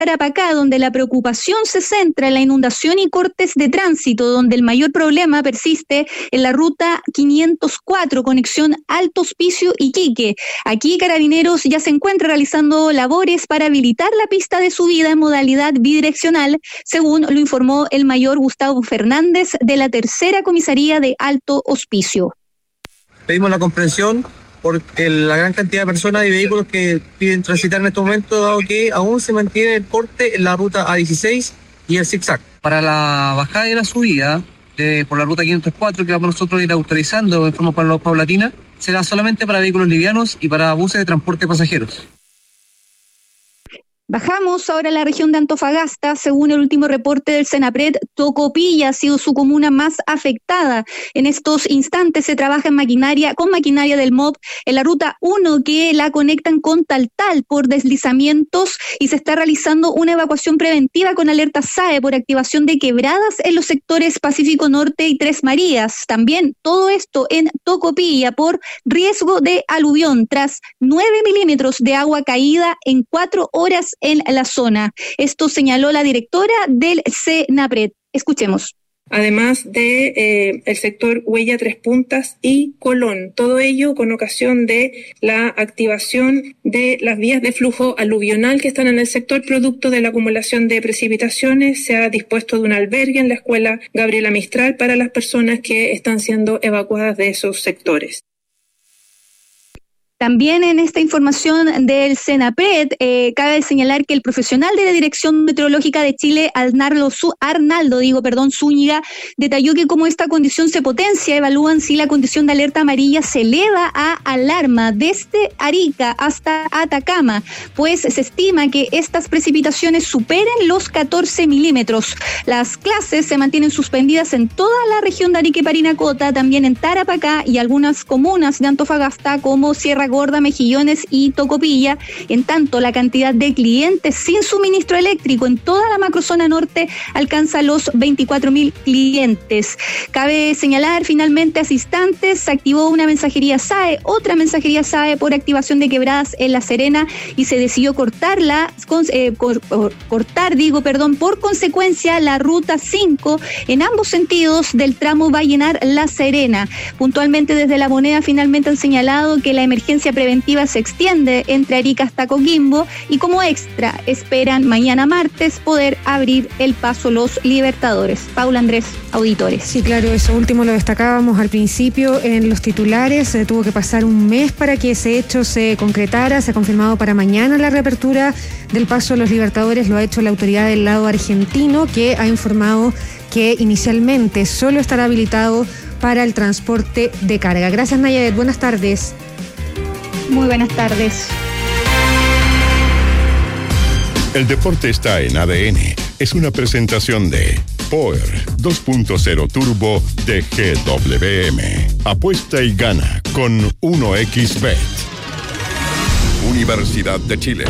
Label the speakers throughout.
Speaker 1: Tarapacá, donde la preocupación se centra en la inundación y cortes de tránsito, donde el mayor problema persiste en la ruta 504, conexión Alto Hospicio Iquique. Aquí Carabineros ya se encuentra realizando labores para habilitar la pista de subida en modalidad bidireccional, según lo informó el mayor Gustavo Fernández de la Tercera Comisaría de Alto Hospicio.
Speaker 2: Pedimos la comprensión por la gran cantidad de personas y vehículos que piden transitar en estos momentos, dado que aún se mantiene el corte en la ruta A16 y el zigzag. Para la bajada y la subida por la ruta 504, que vamos nosotros a ir autorizando de forma paulatina, será solamente para vehículos livianos y para buses de transporte de pasajeros.
Speaker 1: Bajamos ahora a la región de Antofagasta. Según el último reporte del Senapred, Tocopilla ha sido su comuna más afectada. En estos instantes se trabaja con maquinaria del MOB en la ruta 1 que la conectan con Taltal por deslizamientos y se está realizando una evacuación preventiva con alerta SAE por activación de quebradas en los sectores Pacífico Norte y Tres Marías. También todo esto en Tocopilla por riesgo de aluvión tras 9 milímetros de agua caída en 4 horas en la zona. Esto señaló la directora del Senapred. Escuchemos.
Speaker 3: Además de el sector Huella Tres Puntas y Colón. Todo ello con ocasión de la activación de las vías de flujo aluvional que están en el sector, producto de la acumulación de precipitaciones. Se ha dispuesto de un albergue en la escuela Gabriela Mistral para las personas que están siendo evacuadas de esos sectores.
Speaker 1: También en esta información del Senapred, cabe señalar que el profesional de la Dirección Meteorológica de Chile, Arnaldo Zúñiga, detalló que como esta condición se potencia, evalúan si la condición de alerta amarilla se eleva a alarma desde Arica hasta Atacama, pues se estima que estas precipitaciones superen los 14 milímetros. Las clases se mantienen suspendidas en toda la región de Arica y Parinacota, también en Tarapacá y algunas comunas de Antofagasta como Sierra Gorda, Mejillones y Tocopilla. En tanto, la cantidad de clientes sin suministro eléctrico en toda la macrozona norte alcanza los 24.000 clientes. Cabe señalar, finalmente, hace instantes se activó una mensajería SAE, otra mensajería SAE por activación de quebradas en La Serena y se decidió por consecuencia la ruta 5 en ambos sentidos del tramo Vallenar-La Serena. Puntualmente desde La Moneda finalmente han señalado que la emergencia preventiva se extiende entre Arica hasta Coquimbo y como extra esperan mañana martes poder abrir el paso los Libertadores. Paula Andrés, auditores.
Speaker 4: Sí, claro, eso último lo destacábamos al principio en los titulares. Tuvo que pasar un mes para que ese hecho se concretara. Se ha confirmado para mañana la reapertura del paso a los Libertadores. Lo ha hecho la autoridad del lado argentino, que ha informado que inicialmente solo estará habilitado para el transporte de carga. Gracias, Nayadet. Buenas tardes.
Speaker 1: Muy buenas tardes.
Speaker 5: El deporte está en ADN. Es una presentación de Power 2.0 Turbo de GWM. Apuesta y gana con 1xBet. Universidad de Chile.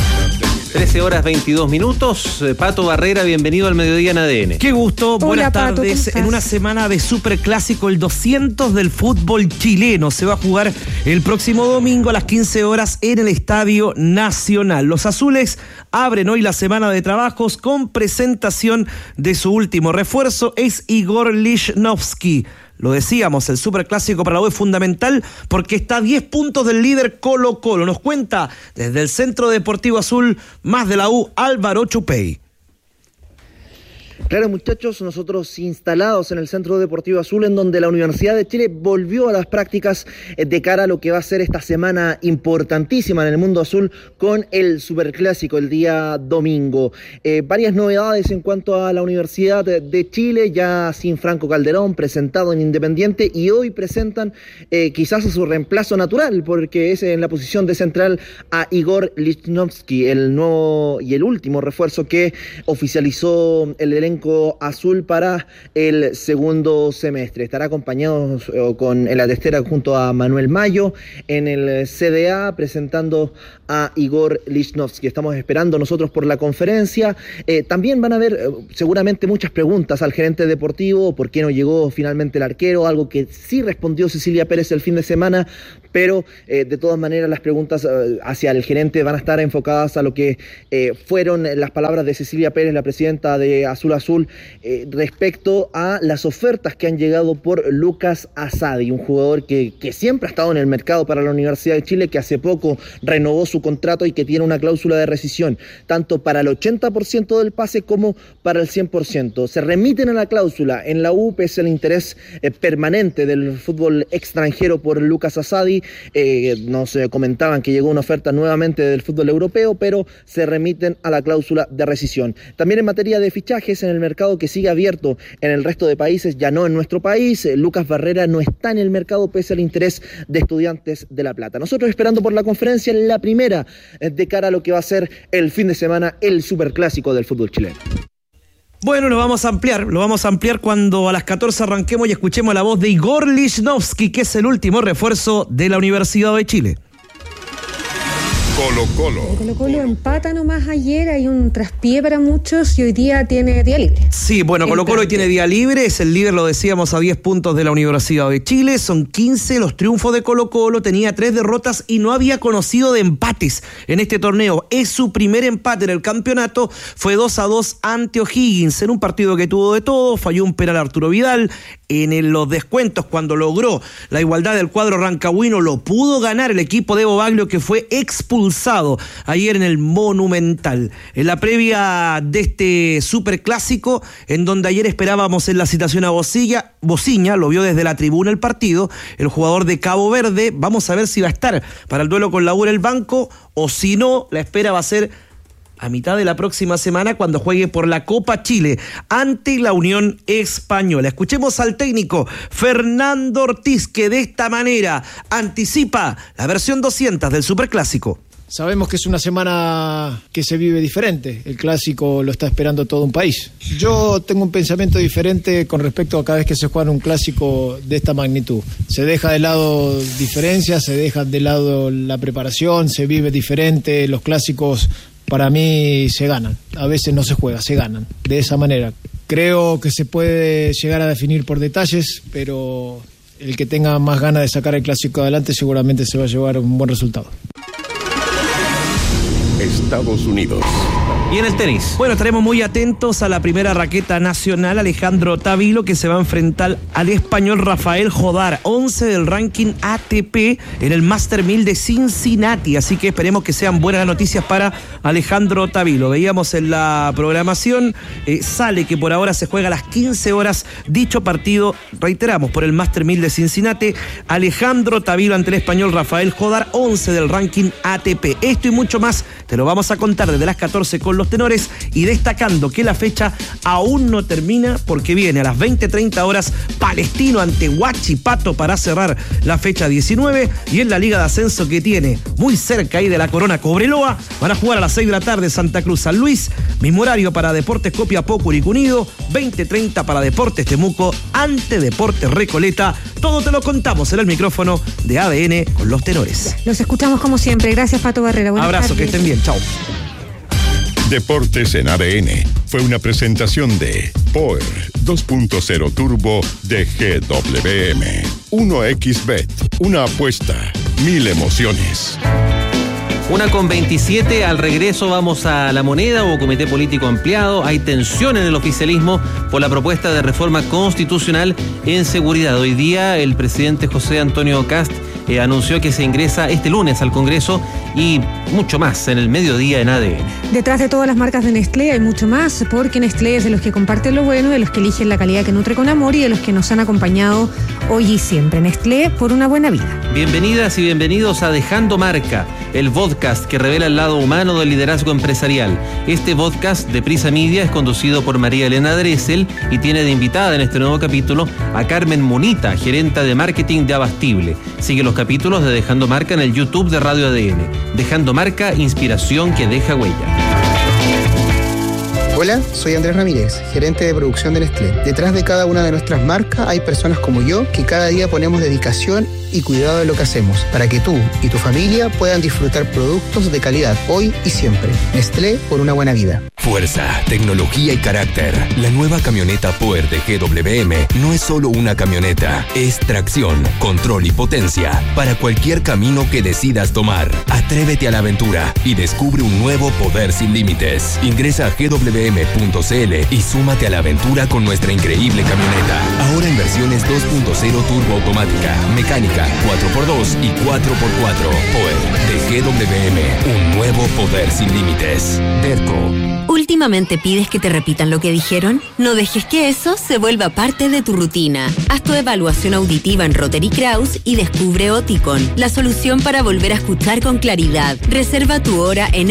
Speaker 6: 13:22. Pato Barrera, bienvenido al Mediodía en ADN.
Speaker 7: Qué gusto,
Speaker 4: Hola,
Speaker 7: buenas
Speaker 4: Pato,
Speaker 7: tardes. En una semana de superclásico, el 200 del fútbol chileno se va a jugar el próximo domingo a las 15 horas en el Estadio Nacional. Los azules abren hoy la semana de trabajos con presentación de su último refuerzo, es Igor Lichnowsky. Lo decíamos, el superclásico para la U es fundamental porque está a 10 puntos del líder Colo-Colo. Nos cuenta desde el Centro Deportivo Azul, más de la U, Álvaro Chupey.
Speaker 8: Claro, muchachos, nosotros instalados en el Centro Deportivo Azul, en donde la Universidad de Chile volvió a las prácticas de cara a lo que va a ser esta semana importantísima en el mundo azul con el Superclásico el día domingo. Varias novedades en cuanto a la Universidad de Chile, ya sin Franco Calderón, presentado en Independiente, y hoy presentan quizás a su reemplazo natural, porque es en la posición de central a Igor Lichnowsky, el nuevo y el último refuerzo que oficializó el elenco azul para el segundo semestre. Estará acompañado en la testera junto a Manuel Mayo en el CDA, presentando a Igor Lichnowsky. Estamos esperando nosotros por la conferencia. También van a haber seguramente muchas preguntas al gerente deportivo, por qué no llegó finalmente el arquero, algo que sí respondió Cecilia Pérez el fin de semana, pero de todas maneras las preguntas hacia el gerente van a estar enfocadas a lo que fueron las palabras de Cecilia Pérez, la presidenta de Azul Azul, respecto a las ofertas que han llegado por Lucas Asadi, un jugador que siempre ha estado en el mercado para la Universidad de Chile, que hace poco renovó su contrato y que tiene una cláusula de rescisión, tanto para el 80% del pase como para el 100%. Se remiten a la cláusula. En la U, pese al interés permanente del fútbol extranjero por Lucas Asadi, nos comentaban que llegó una oferta nuevamente del fútbol europeo, pero se remiten a la cláusula de rescisión. También en materia de fichajes, en el mercado que sigue abierto en el resto de países, ya no en nuestro país, Lucas Barrera no está en el mercado pese al interés de Estudiantes de La Plata. Nosotros esperando por la conferencia, la primera de cara a lo que va a ser el fin de semana, el superclásico del fútbol chileno.
Speaker 7: Bueno, lo vamos a ampliar cuando a las 14 arranquemos y escuchemos la voz de Igor Lichnowsky, que es el último refuerzo de la Universidad de Chile.
Speaker 4: Colo-Colo empata nomás ayer, hay un traspié para muchos y hoy día tiene día libre.
Speaker 7: Sí, bueno, Colo-Colo hoy tiene día libre, es el líder, lo decíamos, a 10 puntos de la Universidad de Chile, son 15 los triunfos de Colo-Colo, tenía 3 derrotas y no había conocido de empates en este torneo. Es su primer empate en el campeonato, fue 2-2 ante O'Higgins, en un partido que tuvo de todo, falló un penal Arturo Vidal, en los descuentos cuando logró la igualdad del cuadro rancagüino lo pudo ganar el equipo de Bobaglio, que fue expulsado ayer en el Monumental. En la previa de este superclásico, en donde ayer esperábamos en la citación a Bociña, lo vio desde la tribuna el partido, el jugador de Cabo Verde, vamos a ver si va a estar para el duelo con la U en el banco, o si no, la espera va a ser a mitad de la próxima semana cuando juegue por la Copa Chile ante la Unión Española. Escuchemos al técnico Fernando Ortiz, que de esta manera anticipa la versión 200 del Superclásico.
Speaker 9: Sabemos que es una semana que se vive diferente, el clásico lo está esperando todo un país. Yo tengo un pensamiento diferente con respecto a cada vez que se juega un clásico de esta magnitud. Se deja de lado diferencias, se deja de lado la preparación, se vive diferente, los clásicos para mí se ganan, a veces no se juega, se ganan, de esa manera. Creo que se puede llegar a definir por detalles, pero el que tenga más ganas de sacar el clásico adelante seguramente se va a llevar un buen resultado.
Speaker 5: Estados Unidos.
Speaker 6: Y en el tenis.
Speaker 7: Bueno, estaremos muy atentos a la primera raqueta nacional, Alejandro Tavilo, que se va a enfrentar al español Rafael Jodar, 11 del ranking ATP en el Master 1000 de Cincinnati, así que esperemos que sean buenas noticias para Alejandro Tavilo. Veíamos en la programación, sale que por ahora se juega a las 15 horas dicho partido, reiteramos, por el Master 1000 de Cincinnati, Alejandro Tavilo ante el español Rafael Jodar, 11 del ranking ATP. Esto y mucho más te lo vamos a contar desde las 14 con los tenores, y destacando que la fecha aún no termina porque viene a las 20:30 horas Palestino ante Huachipato para cerrar la fecha 19, y en la Liga de Ascenso que tiene muy cerca ahí de la Corona Cobreloa van a jugar a las 6 de la tarde Santa Cruz San Luis, mismo horario para Deportes Copiapó Curicó Unido, 20:30 para Deportes Temuco ante Deportes Recoleta. Todo te lo contamos en el micrófono de ADN con los tenores.
Speaker 4: Los escuchamos como siempre, gracias Pato Barrera. Buenas
Speaker 7: Abrazo,
Speaker 4: tardes.
Speaker 7: que estén bien, chao.
Speaker 5: Deportes en ADN fue una presentación de Power 2.0 Turbo de GWM. 1xBet, una apuesta, 1000 emociones.
Speaker 6: 1:27, al regreso vamos a La Moneda o Comité Político Ampliado. Hay tensión en el oficialismo por la propuesta de reforma constitucional en seguridad. Hoy día el presidente José Antonio Kast anunció que se ingresa este lunes al Congreso, y mucho más en el mediodía en ADN.
Speaker 4: Detrás de todas las marcas de Nestlé hay mucho más, porque Nestlé es de los que comparten lo bueno, de los que eligen la calidad que nutre con amor y de los que nos han acompañado hoy y siempre. Nestlé, por una buena vida.
Speaker 6: Bienvenidas y bienvenidos a Dejando Marca, el podcast que revela el lado humano del liderazgo empresarial. Este podcast de Prisa Media es conducido por María Elena Dressel y tiene de invitada en este nuevo capítulo a Carmen Munita, gerenta de marketing de Abastible. Sigue los capítulos de Dejando Marca en el YouTube de Radio ADN. Dejando Marca, inspiración que deja huella.
Speaker 10: Hola, soy Andrés Ramírez, gerente de producción de Nestlé. Detrás de cada una de nuestras marcas hay personas como yo que cada día ponemos dedicación y cuidado de lo que hacemos para que tú y tu familia puedan disfrutar productos de calidad hoy y siempre. Nestlé, por una buena vida.
Speaker 11: Fuerza, tecnología y carácter. La nueva camioneta Power de GWM no es solo una camioneta, es tracción, control y potencia para cualquier camino que decidas tomar. Atrévete a la aventura y descubre un nuevo poder sin límites. Ingresa a gwm.cl y súmate a la aventura con nuestra increíble camioneta. Ahora en versiones 2.0 turbo automática, mecánica, 4x2 y 4x4. Power de GWM, un nuevo poder sin límites. Derco.
Speaker 12: ¿Últimamente pides que te repitan lo que dijeron? No dejes que eso se vuelva parte de tu rutina. Haz tu evaluación auditiva en Rotary Kraus y descubre Oticon, la solución para volver a escuchar con claridad. Reserva tu hora en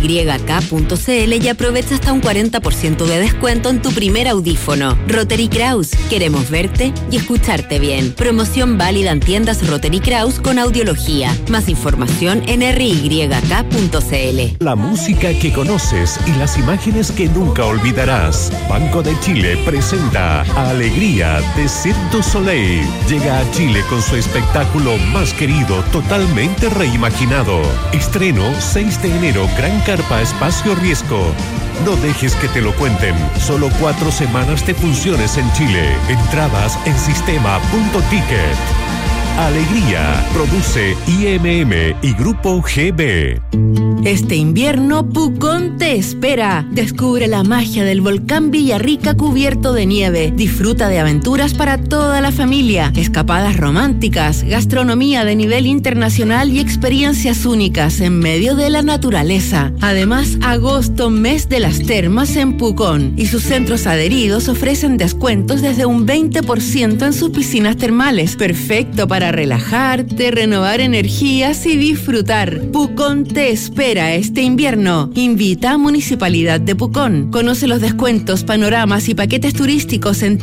Speaker 12: ryk.cl y aprovecha hasta un 40% de descuento en tu primer audífono. Rotary Kraus, queremos verte y escucharte bien. Promoción válida en tiendas Rotary Kraus con audiología. Más información en ryk.cl.
Speaker 13: La música que conoces y las imágenes que nunca olvidarás. Banco de Chile presenta Alegría de Cirque du Soleil. Llega a Chile con su espectáculo más querido, totalmente reimaginado. Estreno 6 de enero, Gran Carpa Espacio Riesgo. No dejes que te lo cuenten. Solo 4 semanas de funciones en Chile. Entradas en sistema.ticket. Alegría, produce IMM y Grupo GB.
Speaker 14: Este invierno, Pucón te espera. Descubre la magia del volcán Villarrica cubierto de nieve. Disfruta de aventuras para toda la familia, escapadas románticas, gastronomía de nivel internacional y experiencias únicas en medio de la naturaleza. Además, agosto, mes de las termas en Pucón, y sus centros adheridos ofrecen descuentos desde un 20% en sus piscinas termales. Perfecto para relajarte, renovar energías y disfrutar. Pucón te espera este invierno. Invita a Municipalidad de Pucón. Conoce los descuentos, panoramas y paquetes turísticos en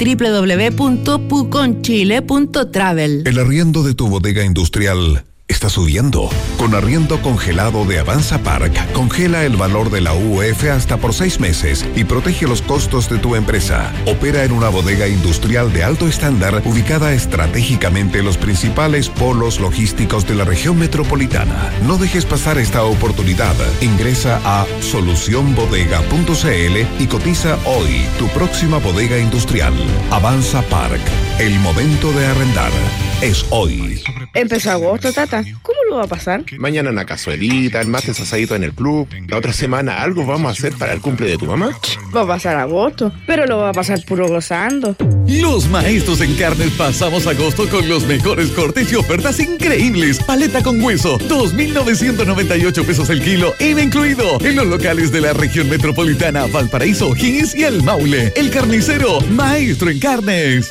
Speaker 14: www.puconchile.travel.
Speaker 15: El arriendo de tu bodega industrial está subiendo. Con arriendo congelado de Avanza Park, congela el valor de la UF hasta por 6 meses y protege los costos de tu empresa. Opera en una bodega industrial de alto estándar ubicada estratégicamente en los principales polos logísticos de la región metropolitana. No dejes pasar esta oportunidad. Ingresa a solucionbodega.cl y cotiza hoy tu próxima bodega industrial. Avanza Park. El momento de arrendar es hoy.
Speaker 16: Empezó agosto, Tata. ¿Cómo lo va a pasar?
Speaker 17: Mañana una cazuelita, el martes asadito en el club. La otra semana algo vamos a hacer para el cumple de tu mamá.
Speaker 16: Va a pasar agosto, pero lo va a pasar puro gozando.
Speaker 18: Los maestros en carnes pasamos agosto con los mejores cortes y ofertas increíbles. Paleta con hueso, 2.998 pesos el kilo, IVA incluido. En los locales de la región metropolitana, Valparaíso, O'Higgins y El Maule. El Carnicero, maestro en carnes.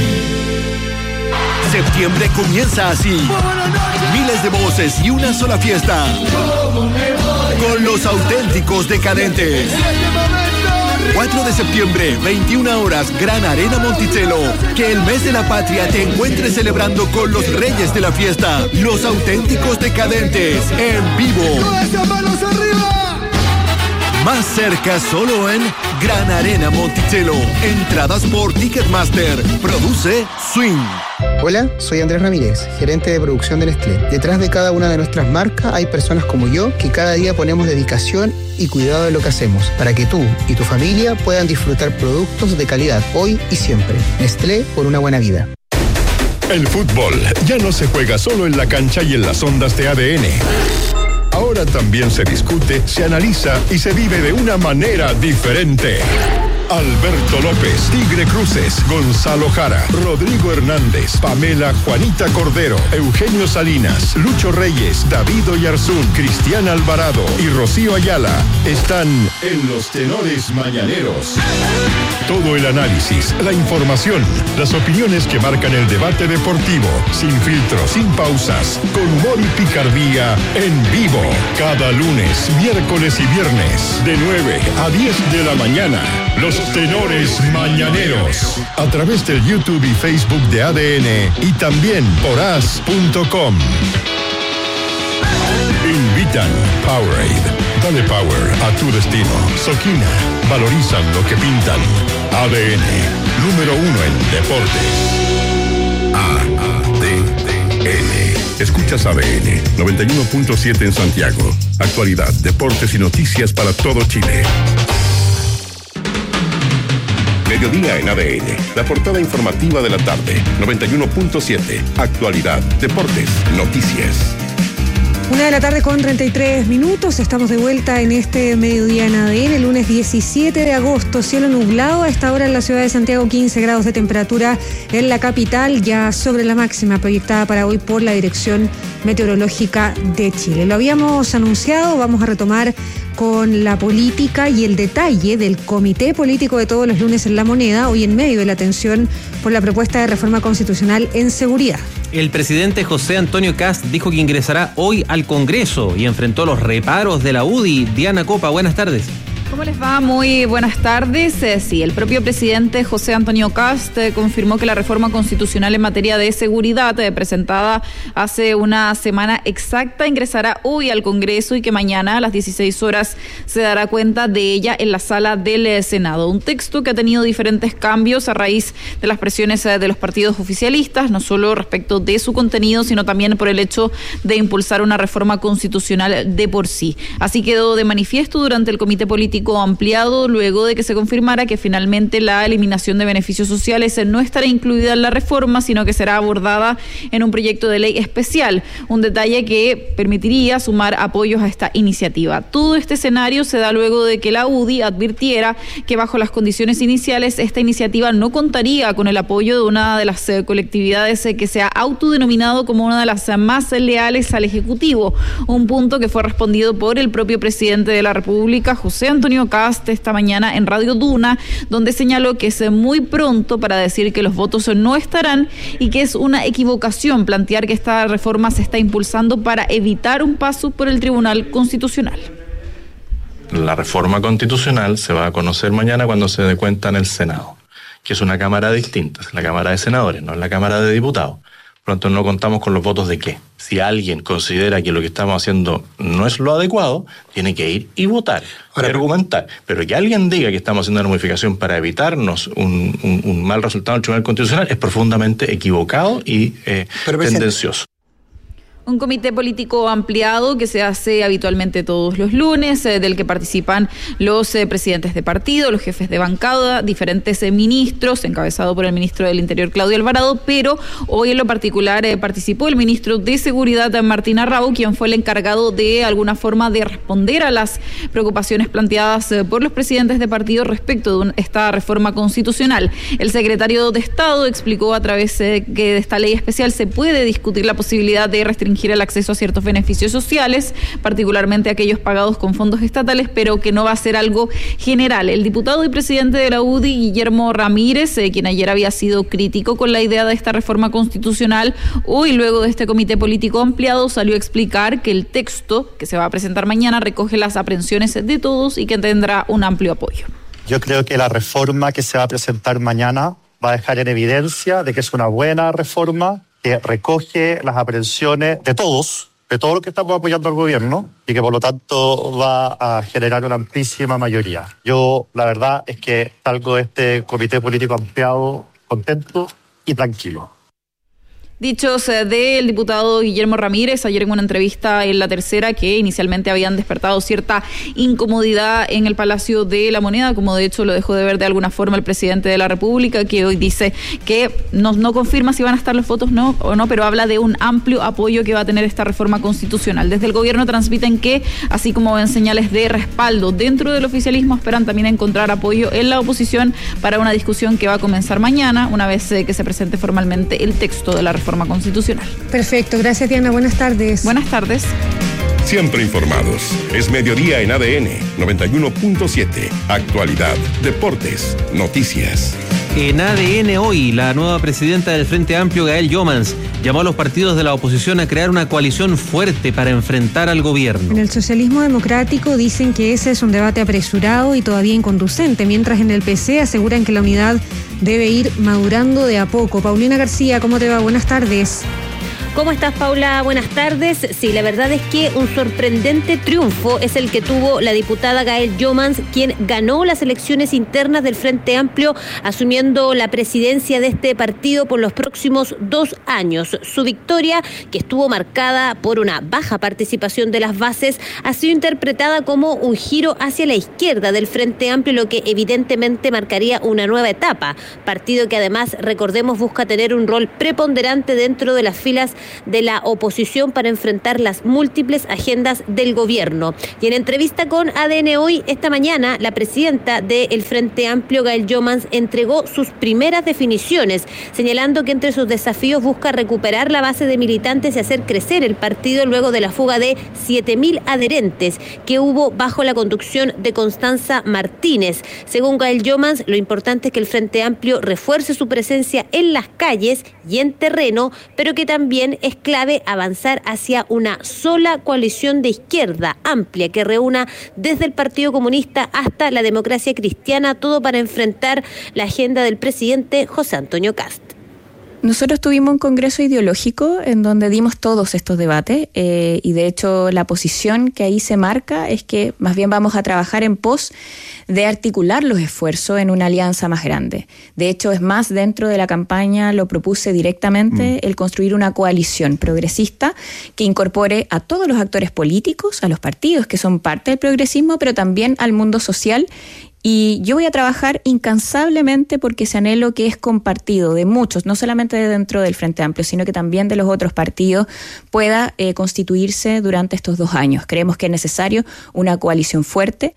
Speaker 19: Septiembre comienza así. Miles de voces y una sola fiesta. Con los auténticos decadentes. 4 de septiembre, 21 horas, Gran Arena Monticello. Que el mes de la patria te encuentres celebrando con los reyes de la fiesta. Los auténticos decadentes, en vivo. Más cerca solo en Gran Arena Monticello. Entradas por Ticketmaster. Produce Swing.
Speaker 10: Hola, soy Andrés Ramírez, gerente de producción de Nestlé. Detrás de cada una de nuestras marcas hay personas como yo que cada día ponemos dedicación y cuidado de lo que hacemos para que tú y tu familia puedan disfrutar productos de calidad hoy y siempre. Nestlé, por una buena vida.
Speaker 5: El fútbol ya no se juega solo en la cancha y en las ondas de ADN. Ahora también se discute, se analiza y se vive de una manera diferente. Alberto López, Tigre Cruces, Gonzalo Jara, Rodrigo Hernández, Pamela Juanita Cordero, Eugenio Salinas, Lucho Reyes, David Oyarzún, Cristian Alvarado y Rocío Ayala están en Los Tenores Mañaneros. Todo el análisis, la información, las opiniones que marcan el debate deportivo, sin filtros, sin pausas, con humor y picardía, en vivo. Cada lunes, miércoles y viernes, de 9 a 10 de la mañana. Los Tenores Mañaneros, a través del YouTube y Facebook de ADN y también por as.com. Invitan Powerade. Dale power a tu destino. Soquina. valorizan lo que pintan. ADN, número 1 en deportes. ADN. Escuchas ADN 91.7 en Santiago. Actualidad, deportes y noticias para todo Chile. Mediodía en ADN, la portada informativa de la tarde, 91.7, actualidad, deportes, noticias.
Speaker 4: 1:33 PM, estamos de vuelta en este mediodía en ADN, el lunes 17 de agosto, cielo nublado a esta hora en la ciudad de Santiago, 15 grados de temperatura en la capital, ya sobre la máxima proyectada para hoy por la Dirección Meteorológica de Chile. Lo habíamos anunciado, vamos a retomar con la política y el detalle del comité político de todos los lunes en La Moneda, hoy en medio de la tensión por la propuesta de reforma constitucional en seguridad.
Speaker 6: El presidente José Antonio Kast dijo que ingresará hoy al Congreso y enfrentó los reparos de la UDI. Diana Copa, buenas tardes.
Speaker 20: ¿Cómo les va? Muy buenas tardes. Sí, el propio presidente José Antonio Kast confirmó que la reforma constitucional en materia de seguridad presentada hace una semana exacta ingresará hoy al Congreso y que mañana a las 16 horas se dará cuenta de ella en la sala del Senado. Un texto que ha tenido diferentes cambios a raíz de las presiones de los partidos oficialistas, no solo respecto de su contenido, sino también por el hecho de impulsar una reforma constitucional de por sí. Así quedó de manifiesto durante el comité político ampliado luego de que se confirmara que finalmente la eliminación de beneficios sociales no estará incluida en la reforma, sino que será abordada en un proyecto de ley especial, un detalle que permitiría sumar apoyos a esta iniciativa. Todo este escenario se da luego de que la UDI advirtiera que bajo las condiciones iniciales esta iniciativa no contaría con el apoyo de una de las colectividades que se ha autodenominado como una de las más leales al Ejecutivo, un punto que fue respondido por el propio presidente de la República, José Antonio Kast, esta mañana en Radio Duna, donde señaló que es muy pronto para decir que los votos no estarán y que es una equivocación plantear que esta reforma se está impulsando para evitar un paso por el Tribunal Constitucional.
Speaker 21: La reforma constitucional se va a conocer mañana cuando se dé cuenta en el Senado, que es una cámara distinta, es la Cámara de Senadores, no es la Cámara de Diputados. Pronto no contamos con los votos de qué. Si alguien considera que lo que estamos haciendo no es lo adecuado, tiene que ir y votar, y argumentar. Pero que alguien diga que estamos haciendo una modificación para evitarnos un mal resultado del Tribunal Constitucional es profundamente equivocado y tendencioso.
Speaker 20: Un comité político ampliado que se hace habitualmente todos los lunes, del que participan los presidentes de partido, los jefes de bancada, diferentes ministros, encabezado por el ministro del Interior, Claudio Alvarado, pero hoy en lo particular participó el ministro de Seguridad, Martín Arrau, quien fue el encargado de alguna forma de responder a las preocupaciones planteadas por los presidentes de partido respecto de esta reforma constitucional. El secretario de Estado explicó a través que de esta ley especial se puede discutir la posibilidad de restringir el acceso a ciertos beneficios sociales, particularmente aquellos pagados con fondos estatales, pero que no va a ser algo general. El diputado y presidente de la UDI, Guillermo Ramírez, quien ayer había sido crítico con la idea de esta reforma constitucional, hoy luego de este comité político ampliado salió a explicar que el texto que se va a presentar mañana recoge las aprehensiones de todos y que tendrá un amplio apoyo.
Speaker 22: Yo creo que la reforma que se va a presentar mañana va a dejar en evidencia de que es una buena reforma que recoge las aprehensiones de todos los que estamos apoyando al gobierno y que por lo tanto va a generar una amplísima mayoría. Yo la verdad es que salgo de este comité político ampliado contento y tranquilo.
Speaker 20: Dichos del diputado Guillermo Ramírez ayer en una entrevista en La Tercera, que inicialmente habían despertado cierta incomodidad en el Palacio de la Moneda, como de hecho lo dejó de ver de alguna forma el presidente de la República, que hoy dice que no confirma si van a estar los votos o no, pero habla de un amplio apoyo que va a tener esta reforma constitucional. Desde el gobierno transmiten que, así como ven señales de respaldo dentro del oficialismo, esperan también encontrar apoyo en la oposición para una discusión que va a comenzar mañana, una vez que se presente formalmente el texto de la reforma constitucional.
Speaker 4: Perfecto, gracias Diana, buenas tardes.
Speaker 20: Buenas tardes.
Speaker 5: Siempre informados. Es mediodía en ADN 91.7. Actualidad, deportes, noticias.
Speaker 6: En ADN hoy, la nueva presidenta del Frente Amplio, Gael Jomans, llamó a los partidos de la oposición a crear una coalición fuerte para enfrentar al gobierno.
Speaker 4: En el socialismo democrático dicen que ese es un debate apresurado y todavía inconducente, mientras en el PC aseguran que la unidad debe ir madurando de a poco. Paulina García, ¿cómo te va? Buenas tardes.
Speaker 2: ¿Cómo estás, Paula? Buenas tardes. Sí, la verdad es que un sorprendente triunfo es el que tuvo la diputada Gael Jomans, quien ganó las elecciones internas del Frente Amplio, asumiendo la presidencia de este partido por los próximos 2 años. Su victoria, que estuvo marcada por una baja participación de las bases, ha sido interpretada como un giro hacia la izquierda del Frente Amplio, lo que evidentemente marcaría una nueva etapa. Partido que además, recordemos, busca tener un rol preponderante dentro de las filas de la oposición para enfrentar las múltiples agendas del gobierno. Y en entrevista con ADN Hoy esta mañana, la presidenta del Frente Amplio, Gael Jomans, entregó sus primeras definiciones, señalando que entre sus desafíos busca recuperar la base de militantes y hacer crecer el partido luego de la fuga de 7.000 adherentes que hubo bajo la conducción de Constanza Martínez. Según Gael Jomans, lo importante es que el Frente Amplio refuerce su presencia en las calles y en terreno, pero que también es clave avanzar hacia una sola coalición de izquierda amplia que reúna desde el Partido Comunista hasta la Democracia Cristiana, todo para enfrentar la agenda del presidente José Antonio Kast.
Speaker 3: Nosotros tuvimos un congreso ideológico en donde dimos todos estos debates y de hecho la posición que ahí se marca es que más bien vamos a trabajar en pos de articular los esfuerzos en una alianza más grande. De hecho, es más, dentro de la campaña lo propuse directamente el construir una coalición progresista que incorpore a todos los actores políticos, a los partidos que son parte del progresismo, pero también al mundo social. Y yo voy a trabajar incansablemente porque ese anhelo que es compartido de muchos, no solamente de dentro del Frente Amplio, sino que también de los otros partidos, pueda constituirse durante estos 2 años. Creemos que es necesario una coalición fuerte.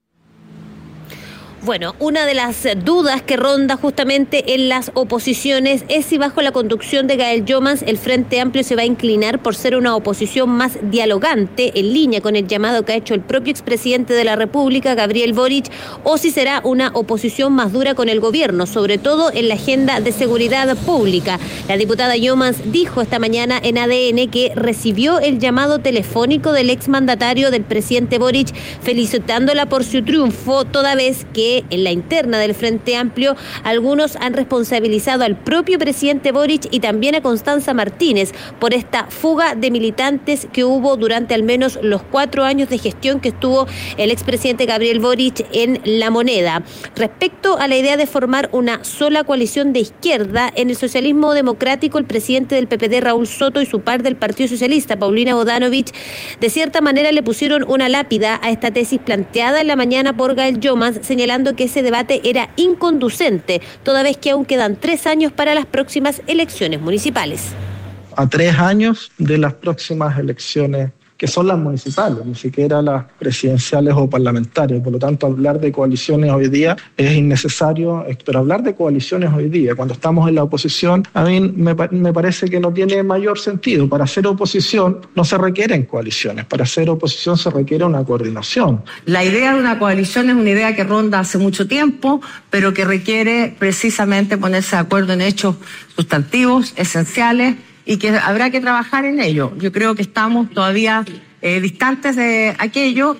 Speaker 2: Bueno, una de las dudas que ronda justamente en las oposiciones es si bajo la conducción de Gael Jomans el Frente Amplio se va a inclinar por ser una oposición más dialogante, en línea con el llamado que ha hecho el propio expresidente de la República, Gabriel Boric, o si será una oposición más dura con el gobierno, sobre todo en la agenda de seguridad pública. La diputada Jomans dijo esta mañana en ADN que recibió el llamado telefónico del exmandatario del presidente Boric, felicitándola por su triunfo, toda vez que en la interna del Frente Amplio algunos han responsabilizado al propio presidente Boric y también a Constanza Martínez por esta fuga de militantes que hubo durante al menos los 4 años de gestión que estuvo el expresidente Gabriel Boric en La Moneda. Respecto a la idea de formar una sola coalición de izquierda, en el socialismo democrático el presidente del PPD, Raúl Soto, y su par del Partido Socialista, Paulina Bodanovich, de cierta manera le pusieron una lápida a esta tesis planteada en la mañana por Gael Jomans, señalando que ese debate era inconducente, toda vez que aún quedan 3 años para las próximas elecciones municipales.
Speaker 23: A 3 años de las próximas elecciones, que son las municipales, ni siquiera las presidenciales o parlamentarias. Por lo tanto, hablar de coaliciones hoy día es innecesario, pero hablar de coaliciones hoy día, cuando estamos en la oposición, a mí me parece que no tiene mayor sentido. Para hacer oposición no se requieren coaliciones, para hacer oposición se requiere una coordinación.
Speaker 24: La idea de una coalición es una idea que ronda hace mucho tiempo, pero que requiere precisamente ponerse de acuerdo en hechos sustantivos, esenciales, y que habrá que trabajar en ello. Yo creo que estamos todavía distantes de aquello.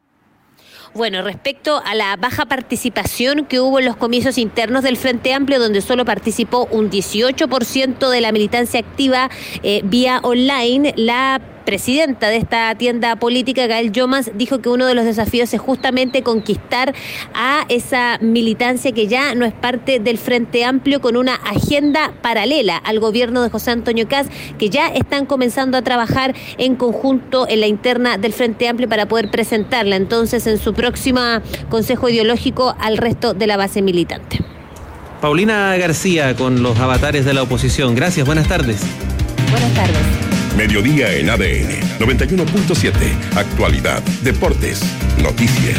Speaker 2: Bueno, respecto a la baja participación que hubo en los comicios internos del Frente Amplio, donde solo participó un 18% de la militancia activa vía online, la presidenta de esta tienda política, Gael Jomans, dijo que uno de los desafíos es justamente conquistar a esa militancia que ya no es parte del Frente Amplio, con una agenda paralela al gobierno de José Antonio Kast, que ya están comenzando a trabajar en conjunto en la interna del Frente Amplio para poder presentarla entonces en su próximo consejo ideológico al resto de la base militante.
Speaker 6: Paulina García con los avatares de la oposición. Gracias, buenas tardes.
Speaker 2: Buenas tardes.
Speaker 5: Mediodía en ADN 91.7. Actualidad, deportes, noticias.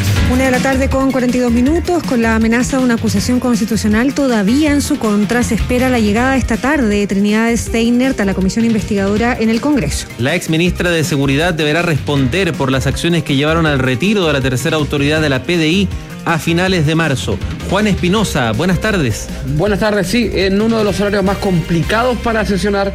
Speaker 4: 1:42 p.m. Con la amenaza de una acusación constitucional todavía en su contra, se espera la llegada esta tarde de Trinidad Steiner a la comisión investigadora en el Congreso.
Speaker 6: La exministra de Seguridad deberá responder por las acciones que llevaron al retiro de la tercera autoridad de la PDI a finales de marzo. Juan Espinosa, buenas tardes.
Speaker 25: Buenas tardes, sí, en uno de los horarios más complicados para sesionar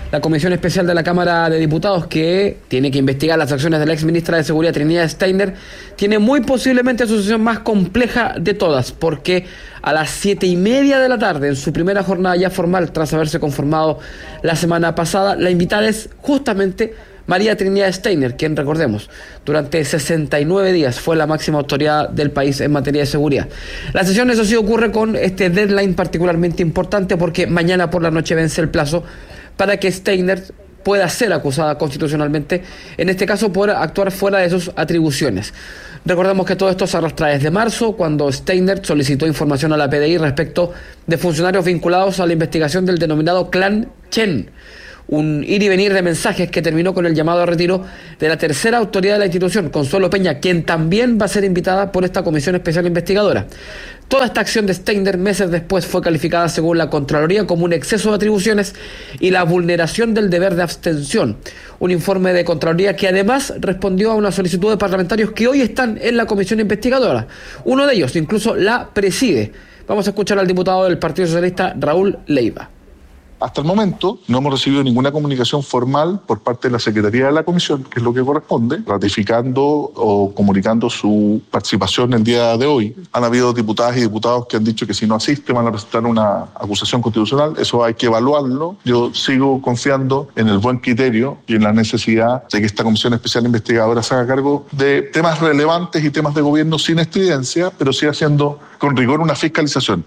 Speaker 1: la Comisión Especial de la Cámara de Diputados, que tiene que investigar las acciones de la ex ministra de Seguridad Trinidad Steiner, tiene muy posiblemente su sesión más compleja de todas, porque a las 7:30 de la tarde, en su primera jornada ya formal, tras haberse conformado la semana pasada, la invitada es justamente María Trinidad Steiner, quien, recordemos, durante 69 días fue la máxima autoridad del país en materia de seguridad. La sesión, eso sí, ocurre con este deadline particularmente importante, porque mañana por la noche vence el plazo para que Steiner pueda ser acusada constitucionalmente, en este caso por actuar fuera de sus atribuciones. Recordemos que todo esto se arrastra desde marzo, cuando Steiner solicitó información a la PDI respecto de funcionarios vinculados a la investigación del denominado Clan Chen, un ir y venir de mensajes que terminó con el llamado a retiro de la tercera autoridad de la institución, Consuelo Peña, quien también va a ser invitada por esta comisión especial investigadora. Toda esta acción de Steiner meses después fue calificada según la Contraloría como un exceso de atribuciones y la vulneración del deber de abstención. Un informe de Contraloría que además respondió a una solicitud de parlamentarios que hoy están en la comisión investigadora. Uno de ellos incluso la preside. Vamos a escuchar al diputado del Partido Socialista, Raúl Leiva.
Speaker 7: Hasta el momento no hemos recibido ninguna comunicación formal por parte de la Secretaría de la Comisión, que es lo que corresponde, ratificando o comunicando su participación el día de hoy. Han habido diputadas y diputados que han dicho que si no asisten van a presentar una acusación constitucional. Eso hay que evaluarlo. Yo sigo confiando en el buen criterio y en la necesidad de que esta Comisión Especial Investigadora se haga cargo de temas relevantes y temas de gobierno sin estridencia, pero sí haciendo con rigor una fiscalización.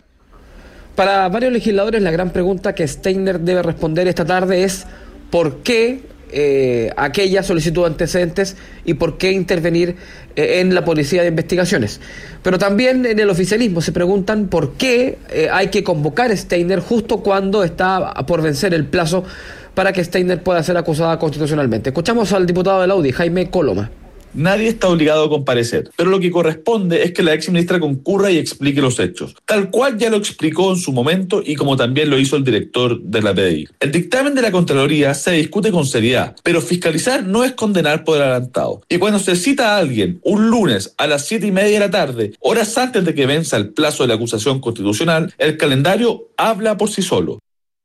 Speaker 1: Para varios legisladores, la gran pregunta que Steiner debe responder esta tarde es ¿por qué aquella solicitud de antecedentes y por qué intervenir en la Policía de Investigaciones? Pero también en el oficialismo se preguntan por qué hay que convocar a Steiner justo cuando está por vencer el plazo para que Steiner pueda ser acusada constitucionalmente. Escuchamos al diputado de la UDI, Jaime Coloma.
Speaker 8: Nadie está obligado a comparecer, pero lo que corresponde es que la exministra concurra y explique los hechos, tal cual ya lo explicó en su momento y como también lo hizo el director de la PDI. El dictamen de la Contraloría se discute con seriedad, pero fiscalizar no es condenar por adelantado. Y cuando se cita a alguien un lunes a las 7:30 de la tarde, horas antes de que venza el plazo de la acusación constitucional, el calendario habla por sí solo.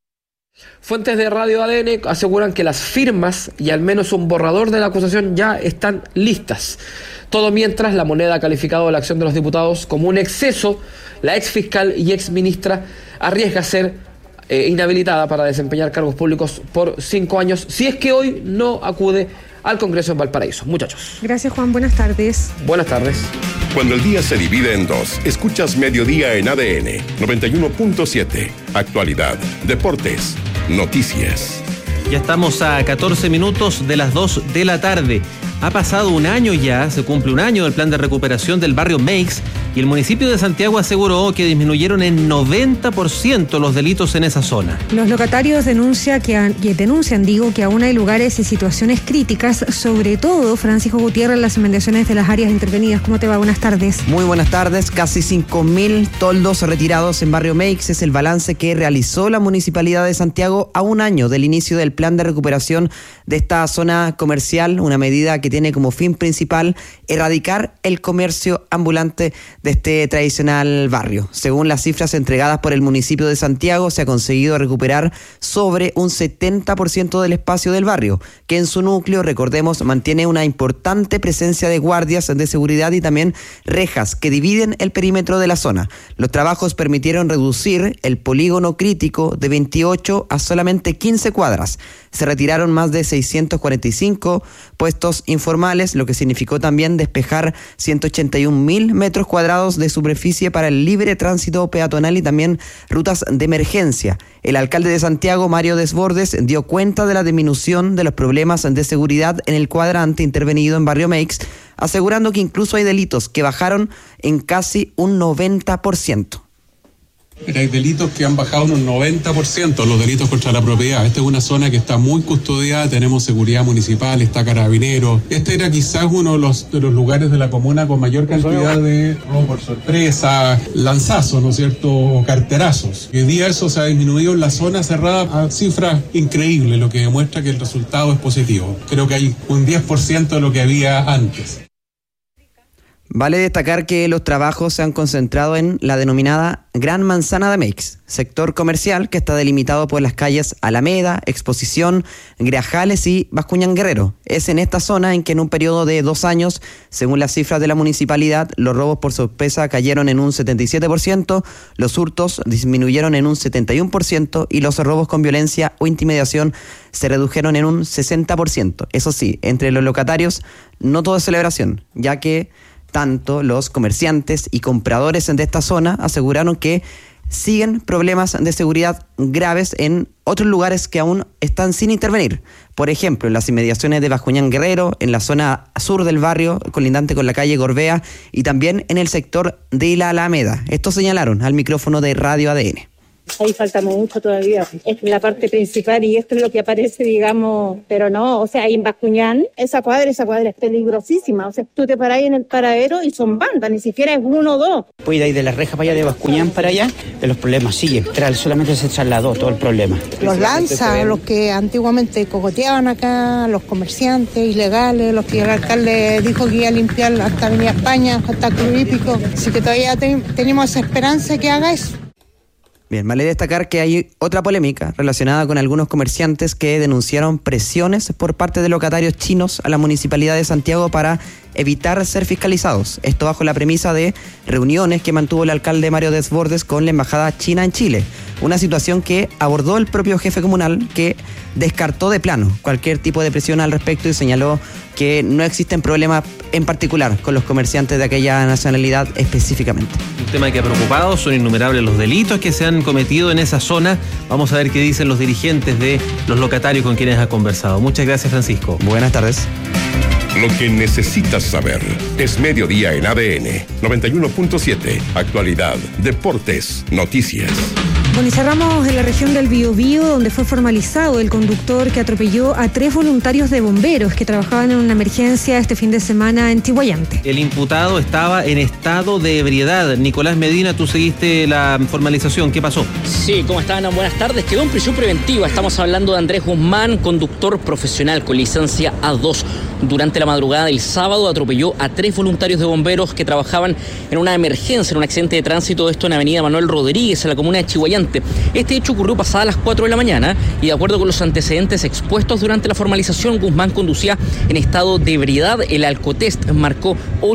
Speaker 1: Fuentes de Radio ADN aseguran que las firmas y al menos un borrador de la acusación ya están listas. Todo mientras la Moneda ha calificado la acción de los diputados como un exceso. La ex fiscal y ex ministra arriesga ser inhabilitada para desempeñar cargos públicos por 5 años, si es que hoy no acude al Congreso en Valparaíso. Muchachos.
Speaker 4: Gracias, Juan. Buenas tardes.
Speaker 1: Buenas tardes.
Speaker 5: Cuando el día se divide en dos, escuchas Mediodía en ADN 91.7. Actualidad, deportes, noticias.
Speaker 6: Ya estamos a 14 minutos de las 2 de la tarde. Ha pasado un año ya, se cumple un año del plan de recuperación del barrio Meix y el municipio de Santiago aseguró que disminuyeron en 90% los delitos en esa zona.
Speaker 4: Los locatarios denuncian que aún hay lugares y situaciones críticas, sobre todo, Francisco Gutiérrez, en las inmediaciones de las áreas intervenidas. ¿Cómo te va? Buenas tardes.
Speaker 9: Muy buenas tardes. Casi 5.000 toldos retirados en barrio Meix es el balance que realizó la Municipalidad de Santiago a un año del inicio del plan de recuperación de esta zona comercial, una medida que tiene como fin principal erradicar el comercio ambulante de este tradicional barrio. Según las cifras entregadas por el municipio de Santiago, se ha conseguido recuperar sobre un 70% del espacio del barrio, que en su núcleo, recordemos, mantiene una importante presencia de guardias de seguridad y también rejas que dividen el perímetro de la zona. Los trabajos permitieron reducir el polígono crítico de 28 a solamente 15 cuadras. Se retiraron más de 645 puestos informales, lo que significó también despejar 181.000 metros cuadrados de superficie para el libre tránsito peatonal y también rutas de emergencia. El alcalde de Santiago, Mario Desbordes, dio cuenta de la disminución de los problemas de seguridad en el cuadrante intervenido en barrio Meix, asegurando que incluso hay delitos que bajaron en casi un 90%.
Speaker 25: Hay delitos que han bajado un 90%, los delitos contra la propiedad. Esta es una zona que está muy custodiada, tenemos seguridad municipal, está Carabineros. Este era quizás uno de los lugares de la comuna con mayor cantidad de robo por sorpresa, lanzazos, ¿no es cierto?, o carterazos. Hoy día eso se ha disminuido en la zona cerrada a cifras increíbles, lo que demuestra que el resultado es positivo. Creo que hay un 10% de lo que había antes.
Speaker 9: Vale destacar que los trabajos se han concentrado en la denominada Gran Manzana de Meix, sector comercial que está delimitado por las calles Alameda, Exposición, Grajales y Bascuñán Guerrero. Es en esta zona en que en un periodo de 2 años, según las cifras de la municipalidad, los robos por sorpresa cayeron en un 77%, los hurtos disminuyeron en un 71% y los robos con violencia o intimidación se redujeron en un 60%. Eso sí, entre los locatarios no todo es celebración, ya que tanto los comerciantes y compradores de esta zona aseguraron que siguen problemas de seguridad graves en otros lugares que aún están sin intervenir. Por ejemplo, en las inmediaciones de Bascuñán Guerrero, en la zona sur del barrio, colindante con la calle Gorbea, y también en el sector de la Alameda. Esto señalaron al micrófono de Radio ADN.
Speaker 11: Ahí falta mucho todavía. Esta es la parte principal y esto es lo que aparece, digamos, pero no, o sea, ahí en Bascuñán, esa cuadra es peligrosísima. O sea, tú te parás en el paradero y son bandas, ni siquiera es 1 o 2.
Speaker 12: Pues de ahí de la reja para allá, de Bascuñán para allá, los problemas siguen. Solamente se trasladó todo el problema.
Speaker 13: Los lanzas, los que antiguamente cogoteaban acá, los comerciantes ilegales, los que el alcalde dijo que iba a limpiar hasta Avenida España, hasta Club Hípico. Así que todavía tenemos esa esperanza que haga eso.
Speaker 9: Bien, vale destacar que hay otra polémica relacionada con algunos comerciantes que denunciaron presiones por parte de locatarios chinos a la Municipalidad de Santiago para evitar ser fiscalizados. Esto bajo la premisa de reuniones que mantuvo el alcalde Mario Desbordes con la Embajada China en Chile. Una situación que abordó el propio jefe comunal, que descartó de plano cualquier tipo de presión al respecto y señaló que no existen problemas en particular con los comerciantes de aquella nacionalidad específicamente.
Speaker 6: Un tema que ha preocupado, son innumerables los delitos que se han cometido en esa zona. Vamos a ver qué dicen los dirigentes de los locatarios con quienes ha conversado. Muchas gracias, Francisco.
Speaker 9: Buenas tardes.
Speaker 5: Lo que necesitas saber es Mediodía en ADN 91.7. Actualidad, deportes, noticias.
Speaker 4: Bueno, y cerramos en la región del Biobío, donde fue formalizado el conductor que atropelló a 3 voluntarios de bomberos que trabajaban en una emergencia este fin de semana en Chihuayante.
Speaker 6: El imputado estaba en estado de ebriedad. Nicolás Medina, tú seguiste la formalización. ¿Qué pasó?
Speaker 14: Sí, ¿cómo están? Buenas tardes. Quedó en prisión preventiva. Estamos hablando de Andrés Guzmán, conductor profesional con licencia A2. Durante la madrugada del sábado atropelló a 3 voluntarios de bomberos que trabajaban en una emergencia, en un accidente de tránsito, esto en Avenida Manuel Rodríguez, en la comuna de Chihuayante. Este hecho ocurrió pasada las 4 de la mañana y de acuerdo con los antecedentes expuestos durante la formalización, Guzmán conducía en estado de ebriedad. El alcotest marcó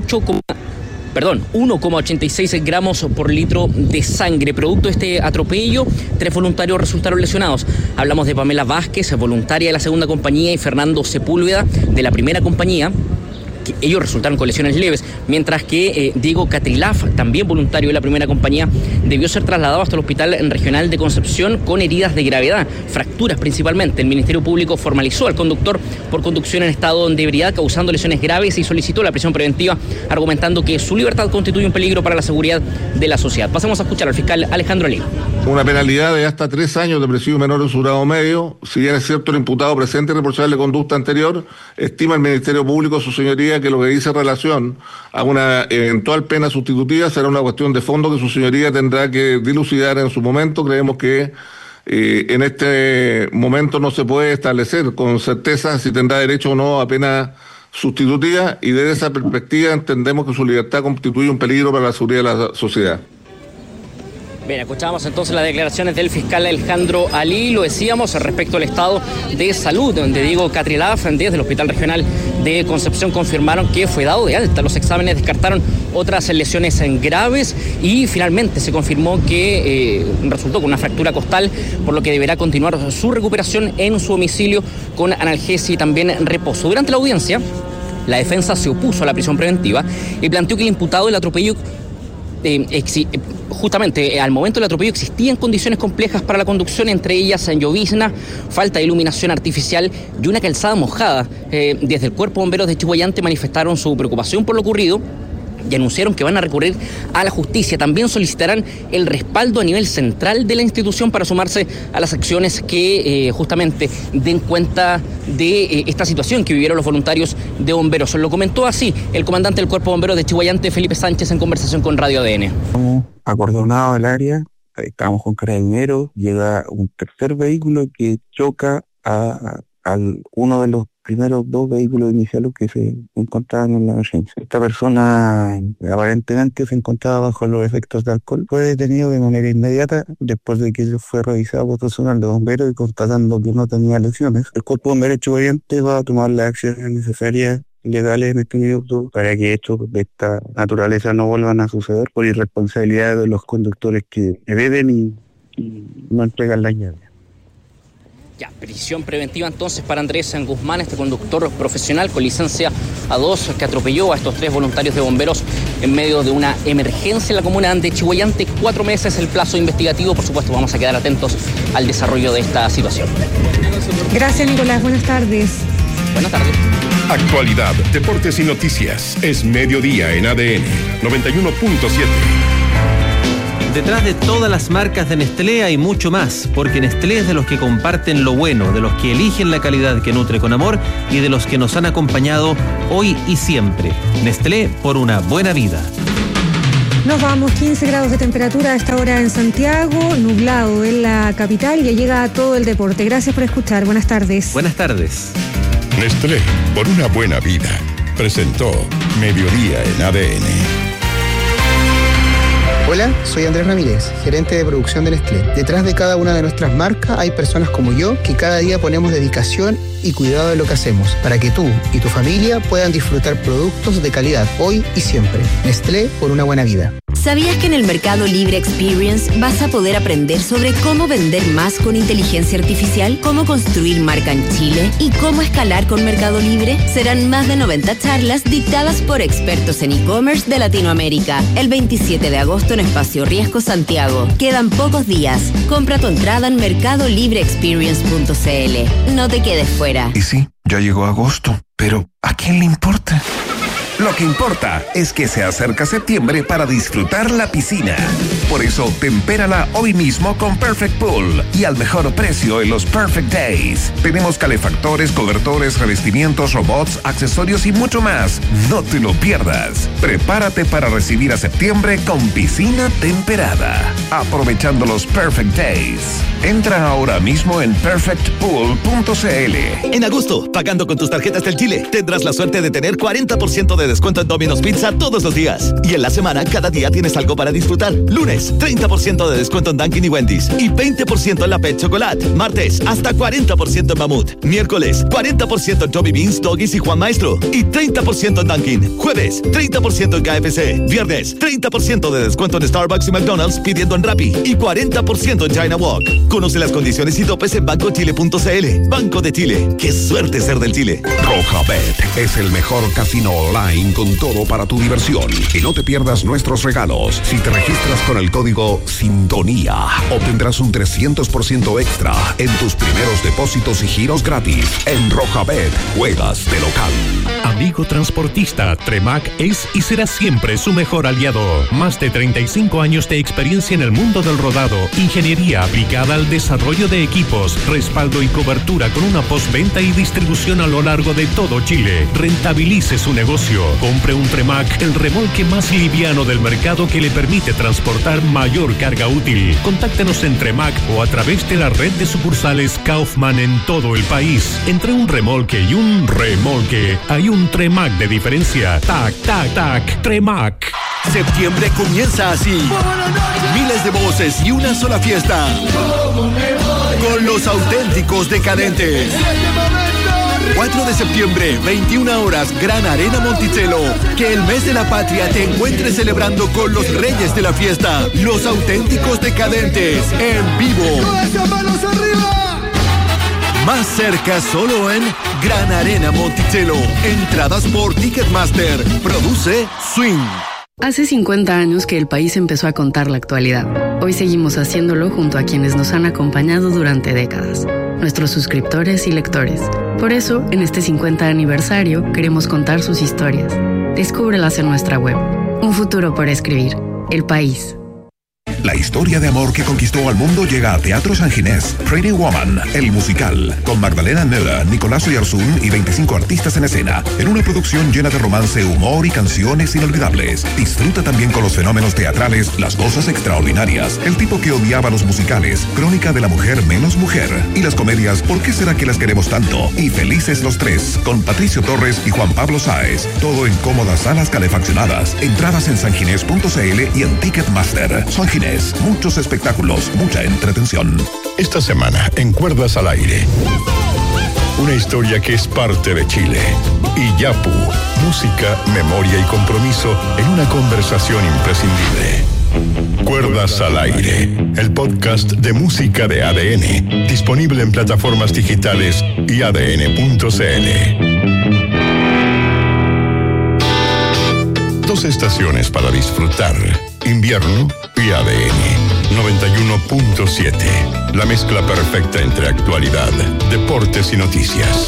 Speaker 14: 1,86 gramos por litro de sangre. Producto de este atropello, 3 voluntarios resultaron lesionados. Hablamos de Pamela Vázquez, voluntaria de la segunda compañía, y Fernando Sepúlveda, de la primera compañía. Que ellos resultaron con lesiones leves, mientras que Diego Catrilaf, también voluntario de la primera compañía, debió ser trasladado hasta el Hospital Regional de Concepción con heridas de gravedad, fracturas principalmente. El Ministerio Público formalizó al conductor por conducción en estado de ebriedad causando lesiones graves y solicitó la prisión preventiva, argumentando que su libertad constituye un peligro para la seguridad de la sociedad. Pasamos a escuchar al fiscal Alejandro Alí.
Speaker 15: Una penalidad de hasta 3 años de presidio menor en su grado medio. Si bien es cierto el imputado presente y reprochable conducta anterior, estima el Ministerio Público, su señoría, que lo que dice relación a una eventual pena sustitutiva será una cuestión de fondo que su señoría tendrá que dilucidar en su momento. Creemos que en este momento no se puede establecer con certeza si tendrá derecho o no a pena sustitutiva, y desde esa perspectiva entendemos que su libertad constituye un peligro para la seguridad de la sociedad.
Speaker 14: Bien, escuchábamos entonces las declaraciones del fiscal Alejandro Alí. Lo decíamos respecto al estado de salud de Diego Catrilaf. Desde el Hospital Regional de Concepción confirmaron que fue dado de alta. Los exámenes descartaron otras lesiones graves y finalmente se confirmó que resultó con una fractura costal, por lo que deberá continuar su recuperación en su domicilio con analgesia y también reposo. Durante la audiencia, la defensa se opuso a la prisión preventiva y planteó que el imputado del atropello justamente al momento del atropello existían condiciones complejas para la conducción, entre ellas llovizna, falta de iluminación artificial y una calzada mojada. Desde el Cuerpo de Bomberos de Chihuayante manifestaron su preocupación por lo ocurrido y anunciaron que van a recurrir a la justicia. También solicitarán el respaldo a nivel central de la institución para sumarse a las acciones que justamente den cuenta de esta situación que vivieron los voluntarios de bomberos. Lo comentó así el comandante del Cuerpo de Bomberos de Chihuayante, Felipe Sánchez, en conversación con Radio ADN.
Speaker 26: Estamos acordonados el área, estamos con carabineros, llega un tercer vehículo que choca a uno de los primeros 2 vehículos iniciales que se encontraban en la emergencia. Esta persona aparentemente se encontraba bajo los efectos de alcohol. Fue detenido de manera inmediata después de que fue revisado por personal de bomberos y constatando que no tenía lesiones. El cuerpo de bomberos chuballante va a tomar las acciones necesarias legales en este minuto para que hechos de esta naturaleza no vuelvan a suceder por irresponsabilidad de los conductores que beben y no entregan las llaves.
Speaker 14: Ya, prisión preventiva entonces para Andrés Guzmán, este conductor profesional con licencia A2 que atropelló a estos 3 voluntarios de bomberos en medio de una emergencia en la comuna de Chillhuayante. 4 meses el plazo investigativo. Por supuesto, vamos a quedar atentos al desarrollo de esta situación.
Speaker 4: Gracias, Nicolás. Buenas tardes.
Speaker 14: Buenas tardes.
Speaker 5: Actualidad, deportes y noticias. Es mediodía en ADN 91.7.
Speaker 6: Detrás de todas las marcas de Nestlé hay mucho más, porque Nestlé es de los que comparten lo bueno, de los que eligen la calidad que nutre con amor y de los que nos han acompañado hoy y siempre. Nestlé, por una buena vida.
Speaker 4: Nos vamos, 15 grados de temperatura a esta hora en Santiago, nublado en la capital, y llega todo el deporte. Gracias por escuchar, buenas tardes.
Speaker 6: Buenas tardes.
Speaker 5: Nestlé, por una buena vida, presentó Mediodía en ADN.
Speaker 10: Hola, soy Andrés Ramírez, gerente de producción de Nestlé. Detrás de cada una de nuestras marcas hay personas como yo que cada día ponemos dedicación y cuidado de lo que hacemos para que tú y tu familia puedan disfrutar productos de calidad hoy y siempre. Nestlé, por una buena vida.
Speaker 16: ¿Sabías que en el Mercado Libre Experience vas a poder aprender sobre cómo vender más con inteligencia artificial, cómo construir marca en Chile y cómo escalar con Mercado Libre? Serán más de 90 charlas dictadas por expertos en e-commerce de Latinoamérica. El 27 de agosto en Espacio Riesgo Santiago. Quedan pocos días. Compra tu entrada en mercadolibreexperience.cl. No te quedes fuera.
Speaker 17: Y sí, ya llegó agosto, pero ¿a quién le importa? Lo que importa es que se acerca septiembre para disfrutar la piscina. Por eso, tempérala hoy mismo con Perfect Pool y al mejor precio en los Perfect Days. Tenemos calefactores, cobertores, revestimientos, robots, accesorios y mucho más. No te lo pierdas. Prepárate para recibir a septiembre con piscina temperada. Aprovechando los Perfect Days. Entra ahora mismo en perfectpool.cl.
Speaker 18: En agosto, pagando con tus tarjetas del Chile, tendrás la suerte de tener 40% de descuento en Domino's Pizza todos los días. Y en la semana, cada día tienes algo para disfrutar. Lunes, 30% de descuento en Dunkin' y Wendy's. Y 20% en la Pet Chocolate. Martes, hasta 40% en Mamut. Miércoles, 40% en Toby Beans, Doggies y Juan Maestro. Y 30% en Dunkin'. Jueves, 30% en KFC. Viernes, 30% de descuento en Starbucks y McDonald's pidiendo en Rappi. Y 40% en China Walk. Conoce las condiciones y topes en bancochile.cl. Banco de Chile. ¡Qué suerte ser del Chile!
Speaker 19: Rojabet es el mejor casino online con todo para tu diversión. Y no te pierdas nuestros regalos. Si te registras con el código SINTONÍA, obtendrás un 300% extra en tus primeros depósitos y giros gratis. En Rojabet, juegas de local.
Speaker 21: Amigo transportista, Tremac es y será siempre su mejor aliado. Más de 35 años de experiencia en el mundo del rodado, ingeniería aplicada al desarrollo de equipos, respaldo y cobertura con una postventa y distribución a lo largo de todo Chile. Rentabilice su negocio. Compre un Tremac, el remolque más liviano del mercado que le permite transportar mayor carga útil. Contáctenos en Tremac o a través de la red de sucursales Kaufman en todo el país. Entre un remolque y un remolque hay un Tremac de diferencia. Tac, tac, tac, Tremac.
Speaker 27: Septiembre comienza así. Miles de voces y una sola fiesta. Con los auténticos decadentes. 4 de septiembre, 21 horas, Gran Arena Monticello. Que el mes de la patria te encuentre celebrando con los reyes de la fiesta. Los auténticos decadentes, en vivo. Más cerca solo en Gran Arena Monticello. Entradas por Ticketmaster. Produce Swing.
Speaker 28: Hace 50 años que el país empezó a contar la actualidad. Hoy seguimos haciéndolo junto a quienes nos han acompañado durante décadas, nuestros suscriptores y lectores. Por eso, en este 50 aniversario, queremos contar sus historias. Descúbrelas en nuestra web. Un futuro por escribir. El País.
Speaker 17: La historia de amor que conquistó al mundo llega a Teatro San Ginés. Pretty Woman, el musical, con Magdalena Nela, Nicolás Oyarzún y 25 artistas en escena, en una producción llena de romance, humor y canciones inolvidables. Disfruta también con los fenómenos teatrales, las cosas extraordinarias, el tipo que odiaba los musicales, Crónica de la mujer menos mujer, y las comedias ¿Por qué será que las queremos tanto? Y Felices los tres, con Patricio Torres y Juan Pablo Sáez. Todo en cómodas salas calefaccionadas. Entradas en sanginés.cl y en Ticketmaster. San Ginés, muchos espectáculos, mucha entretención.
Speaker 5: Esta semana, en Cuerdas al Aire, una historia que es parte de Chile. Y Yapu, música, memoria y compromiso en una conversación imprescindible. Cuerdas al Aire, el podcast de música de ADN, disponible en plataformas digitales y adn.cl. Dos estaciones para disfrutar, invierno y ADN 91.7, la mezcla perfecta entre actualidad, deportes y noticias.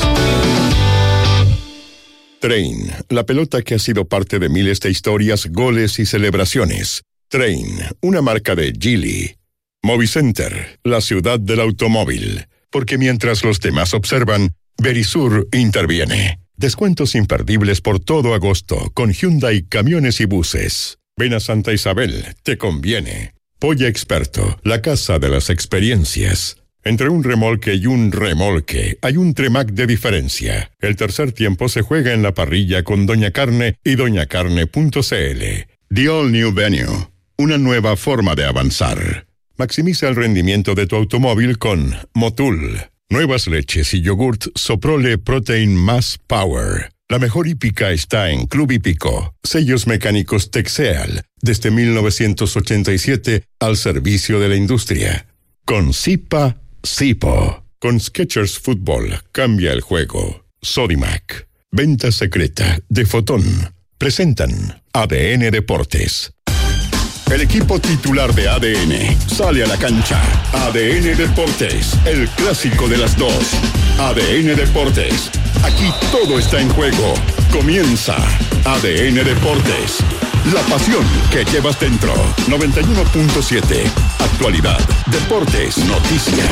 Speaker 5: Train, la pelota que ha sido parte de miles de historias, goles y celebraciones. Train, una marca de Geely. Movicenter, la ciudad del automóvil. Porque mientras los demás observan, Verisur interviene. Descuentos imperdibles por todo agosto con Hyundai Camiones y Buses. Ven a Santa Isabel, te conviene. Polla Experto, la casa de las experiencias. Entre un remolque y un remolque hay un Tremac de diferencia. El tercer tiempo se juega en la parrilla con Doña Carne y doñacarne.cl. The All New Venue, una nueva forma de avanzar. Maximiza el rendimiento de tu automóvil con Motul. Nuevas leches y yogurt Soprole Protein Más Power. La mejor hípica está en Club Hípico. Sellos mecánicos Texeal, desde 1987 al servicio de la industria. Con Zipa, Zipo. Con Skechers Fútbol, cambia el juego. Sodimac. Venta secreta de Fotón. Presentan ADN Deportes. El equipo titular de ADN sale a la cancha. ADN Deportes, el clásico de las dos. ADN Deportes, aquí todo está en juego. Comienza ADN Deportes, la pasión que llevas dentro. 91.7, actualidad, deportes, noticias.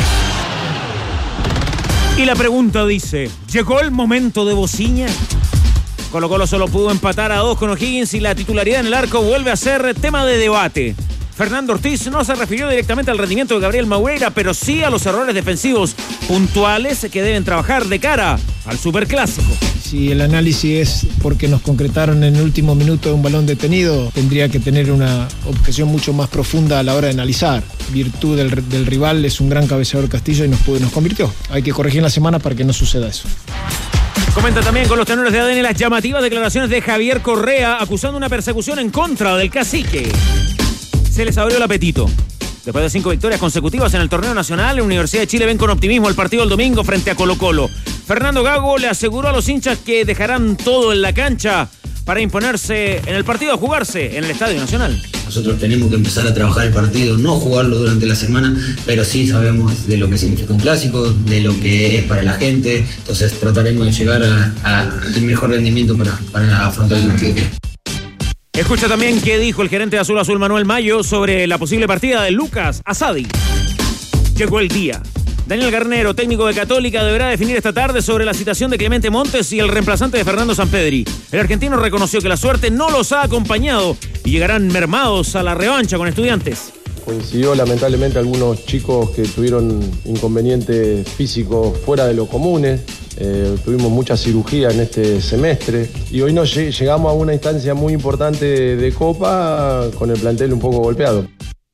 Speaker 2: Y la pregunta dice, ¿llegó el momento de Bociña? Colo-Colo solo pudo empatar a 2 con O'Higgins y la titularidad en el arco vuelve a ser tema de debate. Fernando Ortiz no se refirió directamente al rendimiento de Gabriel Maureira, pero sí a los errores defensivos puntuales que deben trabajar de cara al Superclásico.
Speaker 3: Si el análisis es porque nos concretaron en el último minuto de un balón detenido, tendría que tener una objeción mucho más profunda a la hora de analizar. Virtud del rival, es un gran cabeceador Castillo y nos convirtió. Hay que corregir en la semana para que no suceda eso.
Speaker 2: Comenta también con los tenores de ADN las llamativas declaraciones de Javier Correa acusando una persecución en contra del cacique. Se les abrió el apetito. Después de 5 victorias consecutivas en el torneo nacional, la Universidad de Chile ven con optimismo el partido del domingo frente a Colo-Colo. Fernando Gago le aseguró a los hinchas que dejarán todo en la cancha para imponerse en el partido a jugarse en el Estadio Nacional.
Speaker 7: Nosotros tenemos que empezar a trabajar el partido, no jugarlo durante la semana, pero sí sabemos de lo que significa un clásico, de lo que es para la gente, entonces trataremos de llegar al mejor rendimiento para afrontar el partido.
Speaker 2: Escucha también qué dijo el gerente de Azul Azul Manuel Mayo sobre la posible partida de Lucas Asadi. Llegó el día. Daniel Garnero, técnico de Católica, deberá definir esta tarde sobre la citación de Clemente Montes y el reemplazante de Fernando Sampedri. El argentino reconoció que la suerte no los ha acompañado y llegarán mermados a la revancha con Estudiantes.
Speaker 8: Coincidió lamentablemente algunos chicos que tuvieron inconvenientes físicos fuera de lo comunes. Tuvimos mucha cirugía en este semestre y hoy nos llegamos a una instancia muy importante de Copa con el plantel un poco golpeado.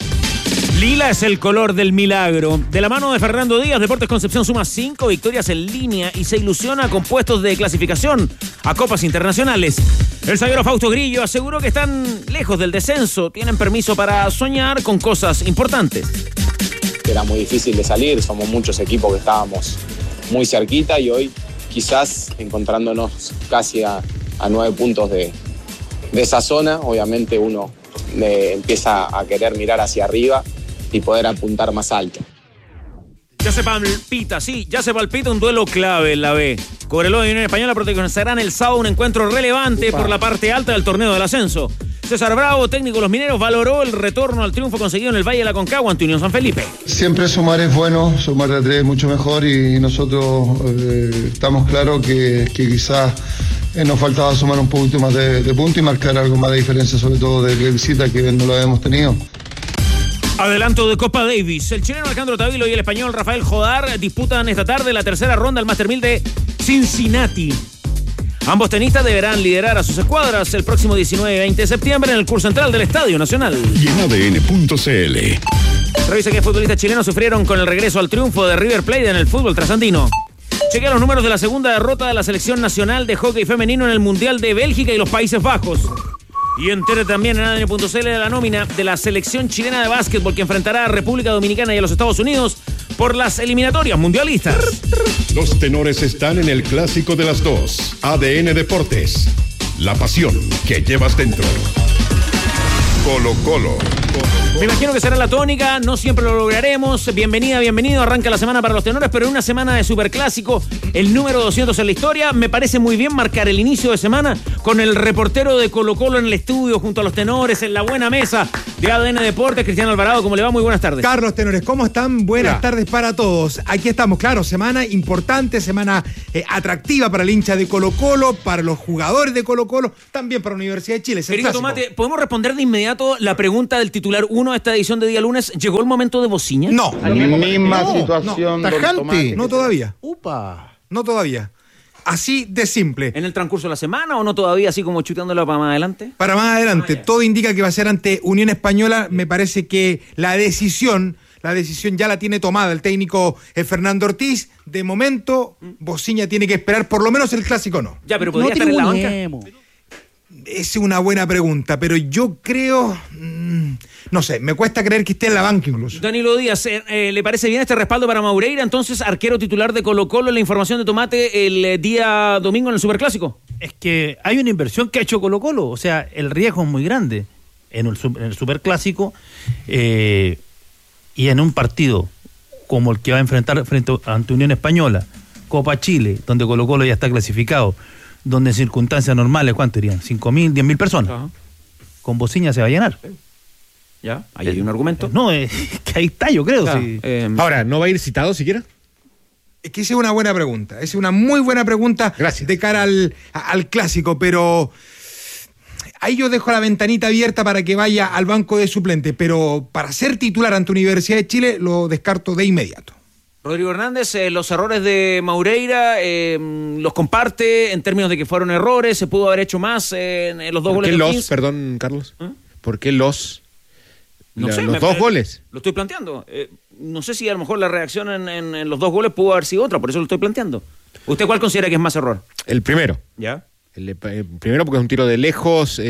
Speaker 2: Lila es el color del milagro. De la mano de Fernando Díaz, Deportes Concepción suma 5 victorias en línea y se ilusiona con puestos de clasificación a copas internacionales. El zaguero Fausto Grillo aseguró que están lejos del descenso, tienen permiso para soñar con cosas importantes.
Speaker 20: Era muy difícil de salir, somos muchos equipos que estábamos muy cerquita y hoy quizás encontrándonos casi a 9 puntos de esa zona, obviamente uno empieza a querer mirar hacia arriba y poder apuntar más alto.
Speaker 2: Ya se palpita un duelo clave en la B. Cobreloa y Unión Española protagonizarán el sábado un encuentro relevante por la parte alta del torneo del ascenso. César Bravo, técnico de los Mineros, valoró el retorno al triunfo conseguido en el Valle de la Aconcagua ante Unión San Felipe.
Speaker 1: Siempre sumar es bueno, sumar de 3 es mucho mejor y nosotros estamos claros que quizás nos faltaba sumar un poquito más de puntos y marcar algo más de diferencia, sobre todo de visita que no lo habíamos tenido.
Speaker 2: Adelanto de Copa Davis. El chileno Alejandro Tavilo y el español Rafael Jodar disputan esta tarde la tercera ronda del Master 1000 de Cincinnati. Ambos tenistas deberán liderar a sus escuadras el próximo 19 y 20 de septiembre en el curso central del Estadio Nacional.
Speaker 5: Y en ADN.cl.
Speaker 2: Revisa qué futbolistas chilenos sufrieron con el regreso al triunfo de River Plate en el fútbol trasandino. Chequea los números de la segunda derrota de la selección nacional de hockey femenino en el Mundial de Bélgica y los Países Bajos. Y entere también en ADN.cl de la nómina de la selección chilena de básquetbol que enfrentará a República Dominicana y a los Estados Unidos por las eliminatorias mundialistas.
Speaker 5: Los tenores están en el clásico de las dos. ADN Deportes. La pasión que llevas dentro. Colo-Colo.
Speaker 2: Me imagino que será la tónica, no siempre lo lograremos. Bienvenido, arranca la semana para los tenores, pero en una semana de superclásico, el número 200 en la historia. Me parece muy bien marcar el inicio de semana con el reportero de Colo-Colo en el estudio, junto a los tenores, en la buena mesa de ADN Deportes. Cristiano Alvarado, ¿cómo le va? Muy buenas tardes.
Speaker 11: Carlos, tenores, ¿cómo están? Buenas tardes para todos. Aquí estamos, claro, semana importante, semana atractiva para el hincha de Colo-Colo, para los jugadores de Colo-Colo, también para la Universidad de Chile.
Speaker 2: Querido Tomate, ¿podemos responder de inmediato la pregunta del titular 1 de esta edición de día lunes? ¿Llegó el momento de Bociña?
Speaker 11: No.
Speaker 1: Misma situación.
Speaker 11: Tajante. No todavía.
Speaker 2: Upa.
Speaker 11: No todavía. Así de simple.
Speaker 2: ¿En el transcurso de la semana o no todavía, así como chutándolo para más adelante?
Speaker 11: Para más adelante. Todo indica que va a ser ante Unión Española. Me parece que la decisión ya la tiene tomada el técnico Fernando Ortiz. De momento, Bociña tiene que esperar, por lo menos el clásico no.
Speaker 2: Ya, pero podría estar en la banca.
Speaker 11: Es una buena pregunta, pero yo creo... no sé, me cuesta creer que esté en la banca incluso.
Speaker 2: Danilo Díaz, ¿le parece bien este respaldo para Maureira, entonces arquero titular de Colo-Colo, en la información de Tomate el día domingo en el Superclásico?
Speaker 12: Es que hay una inversión que ha hecho Colo-Colo, o sea, el riesgo es muy grande en el Superclásico y en un partido como el que va a enfrentar ante Unión Española, Copa Chile, donde Colo-Colo ya está clasificado, donde en circunstancias normales, ¿cuánto irían? 5.000, 10.000 personas. Ajá. Con Bociña se va a llenar.
Speaker 2: Ya, ahí hay un argumento.
Speaker 12: No, es que ahí está, yo creo.
Speaker 2: Claro,
Speaker 12: sí.
Speaker 13: Ahora, ¿no va a ir citado siquiera?
Speaker 11: Es que esa es una buena pregunta. Es una muy buena pregunta.
Speaker 13: Gracias.
Speaker 11: De cara al clásico, pero ahí yo dejo la ventanita abierta para que vaya al banco de suplentes, pero para ser titular ante Universidad de Chile lo descarto de inmediato.
Speaker 2: Rodrigo Hernández, los errores de Maureira los comparte en términos de que fueron errores, se pudo haber hecho más en los dos goles de O'Higgins.
Speaker 13: Perdón, Carlos, ¿por qué los
Speaker 2: sé,
Speaker 13: los dos goles?
Speaker 2: Lo estoy planteando. No sé si a lo mejor la reacción en los dos goles pudo haber sido otra, por eso lo estoy planteando. ¿Usted cuál considera que es más error?
Speaker 13: El primero.
Speaker 2: ¿Ya?
Speaker 13: El primero porque es un tiro de lejos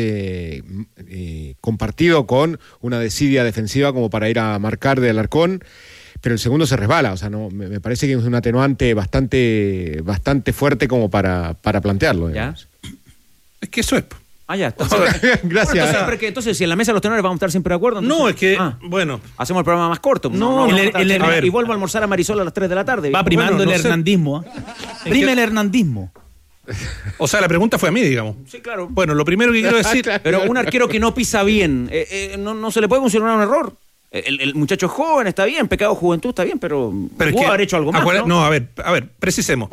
Speaker 13: compartido con una desidia defensiva como para ir a marcar de Alarcón. Pero el segundo se resbala, o sea, no, me parece que es un atenuante bastante fuerte como para plantearlo.
Speaker 2: Digamos.
Speaker 11: ¿Ya? Es que eso es.
Speaker 2: Ah, ya.
Speaker 13: Gracias.
Speaker 2: Entonces, si en la mesa de los tenores vamos a estar siempre de acuerdo. Entonces,
Speaker 11: no, es que, bueno.
Speaker 2: Hacemos el programa más corto. Y vuelvo a almorzar a Marisol a las 3 de la tarde.
Speaker 12: Va primando el hernandismo. Prime el hernandismo.
Speaker 11: O sea, la pregunta fue a mí, digamos.
Speaker 2: Sí, claro.
Speaker 11: Bueno, lo primero que quiero decir...
Speaker 2: Pero un arquero que no pisa bien, no se le puede considerar un error. El muchacho es joven, está bien, pecado de juventud está bien, pero pudo haber hecho algo más, ¿no?
Speaker 11: No, a ver, precisemos.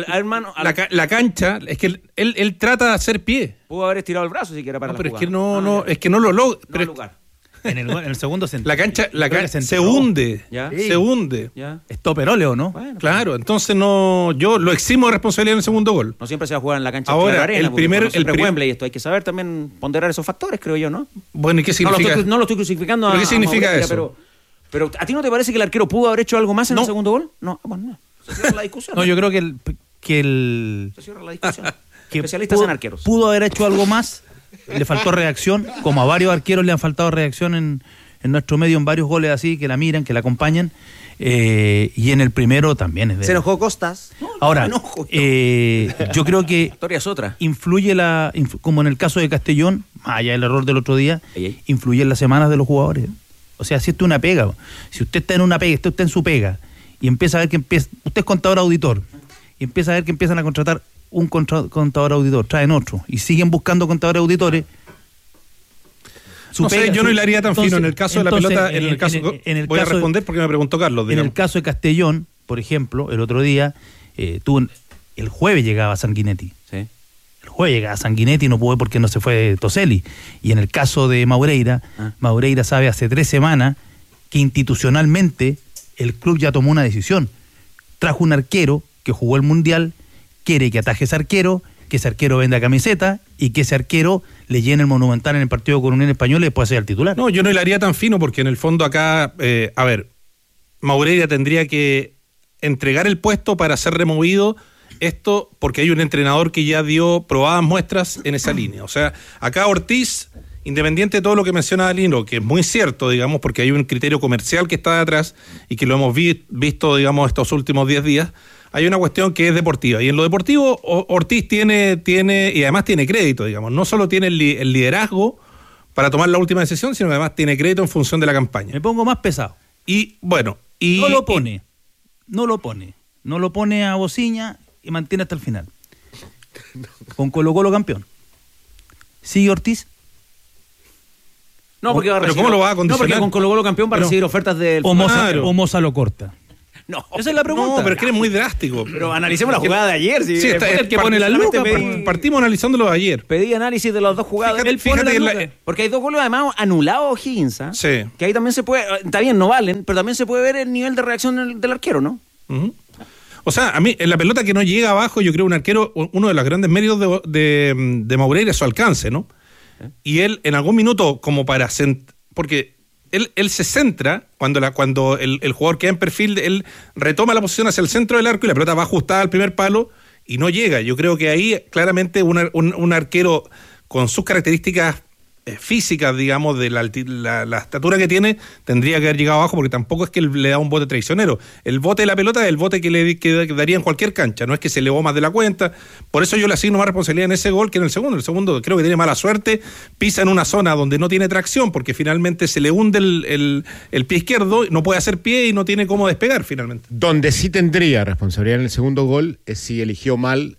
Speaker 11: La cancha, es que él trata de hacer pie.
Speaker 2: Pudo haber estirado el brazo siquiera para la
Speaker 11: pero
Speaker 2: jugada.
Speaker 11: Es que no lo logra.
Speaker 12: En el segundo sentido.
Speaker 11: La cancha se hunde.
Speaker 2: ¿Ya?
Speaker 11: Se hunde.
Speaker 2: ¿Ya?
Speaker 12: Es toperóleo, ¿no?
Speaker 11: Bueno, claro, entonces yo lo eximo de responsabilidad en el segundo gol.
Speaker 2: No siempre se va a jugar en la cancha.
Speaker 11: Ahora,
Speaker 2: arena,
Speaker 11: el
Speaker 2: Wembley, esto hay que saber también ponderar esos factores, creo yo, ¿no?
Speaker 11: Bueno, ¿y qué significa?
Speaker 2: No lo estoy crucificando.
Speaker 11: ¿Pero qué significa eso?
Speaker 2: Pero ¿a ti no te parece que el arquero pudo haber hecho algo más en el segundo gol? No, bueno, no. Se cierra la discusión.
Speaker 12: No, yo creo que el
Speaker 2: se cierra la discusión. Especialistas en arqueros.
Speaker 12: Pudo haber hecho algo más. Le faltó reacción, como a varios arqueros le han faltado reacción en nuestro medio en varios goles así, que la miran, que la acompañan, y en el primero también es de...
Speaker 9: Se enojó Costas.
Speaker 12: Ahora, yo creo que
Speaker 2: historia es otra.
Speaker 12: Influye como en el caso de Castellón, más allá del error del otro día, influye en las semanas de los jugadores. O sea, si esto es una pega, si usted está en una pega, usted está en su pega, y empieza a ver que usted es contador auditor, y empieza a ver que empiezan a contratar un contador auditor, traen otro, y siguen buscando contadores auditores,
Speaker 4: No sé, yo no hilaría tan fino en el caso de la pelota. Voy a responder porque me preguntó Carlos.
Speaker 12: En el caso de Castellón, por ejemplo, el otro día, el jueves llegaba Sanguinetti.
Speaker 2: Sí.
Speaker 12: El jueves llegaba Sanguinetti y no pudo porque no se fue Toselli. Y en el caso de Maureira, Maureira sabe hace 3 semanas que institucionalmente el club ya tomó una decisión. Trajo un arquero que jugó el Mundial, quiere que ataje ese arquero, que ese arquero venda camiseta y que ese arquero le llene el Monumental en el partido con Unión Española y después sea el titular.
Speaker 4: No, yo no hilaría tan fino porque en el fondo acá, Maureira tendría que entregar el puesto para ser removido, esto porque hay un entrenador que ya dio probadas muestras en esa línea. O sea, acá Ortiz, independiente de todo lo que menciona Dalino, que es muy cierto, digamos, porque hay un criterio comercial que está detrás y que lo hemos visto, digamos, estos últimos 10 días, hay una cuestión que es deportiva. Y en lo deportivo, Ortiz tiene y además tiene crédito, digamos. No solo tiene el liderazgo para tomar la última decisión, sino que además tiene crédito en función de la campaña.
Speaker 12: Me pongo más pesado.
Speaker 4: Y bueno,
Speaker 12: no lo pone a Bociña y mantiene hasta el final. Con Colo-Colo campeón. ¿Sigue Ortiz?
Speaker 2: No, porque va a recibir,
Speaker 4: ¿pero cómo lo va a condicionar?
Speaker 2: No, porque con Colo-Colo campeón va a recibir ofertas del...
Speaker 12: O Moza lo corta.
Speaker 2: No,
Speaker 12: esa es la pregunta.
Speaker 4: No, pero es que eres muy drástico.
Speaker 2: Pero analicemos la jugada de ayer.
Speaker 4: Sí, está el que pone la luca. Partimos analizándolo de ayer.
Speaker 2: Pedí análisis de las dos jugadas. Porque hay 2 goles además anulados Higgins.
Speaker 4: Sí.
Speaker 2: Que ahí también se puede... Está bien, no valen, pero también se puede ver el nivel de reacción del arquero, ¿no?
Speaker 4: Uh-huh. O sea, a mí, en la pelota que no llega abajo, yo creo un arquero, uno de los grandes méritos de Maureira es su alcance, ¿no? Y él, en algún minuto, como para... Porque... Él se centra cuando el jugador queda en perfil, él retoma la posición hacia el centro del arco y la pelota va ajustada al primer palo y no llega. Yo creo que ahí claramente un arquero con sus características físicas, digamos, de la estatura que tiene, tendría que haber llegado abajo porque tampoco es que él le da un bote traicionero. El bote de la pelota es el bote que daría en cualquier cancha, no es que se elevó más de la cuenta. Por eso yo le asigno más responsabilidad en ese gol que en el segundo. El segundo creo que tiene mala suerte, pisa en una zona donde no tiene tracción porque finalmente se le hunde el pie izquierdo, no puede hacer pie y no tiene cómo despegar finalmente.
Speaker 13: Donde sí tendría responsabilidad en el segundo gol es si eligió mal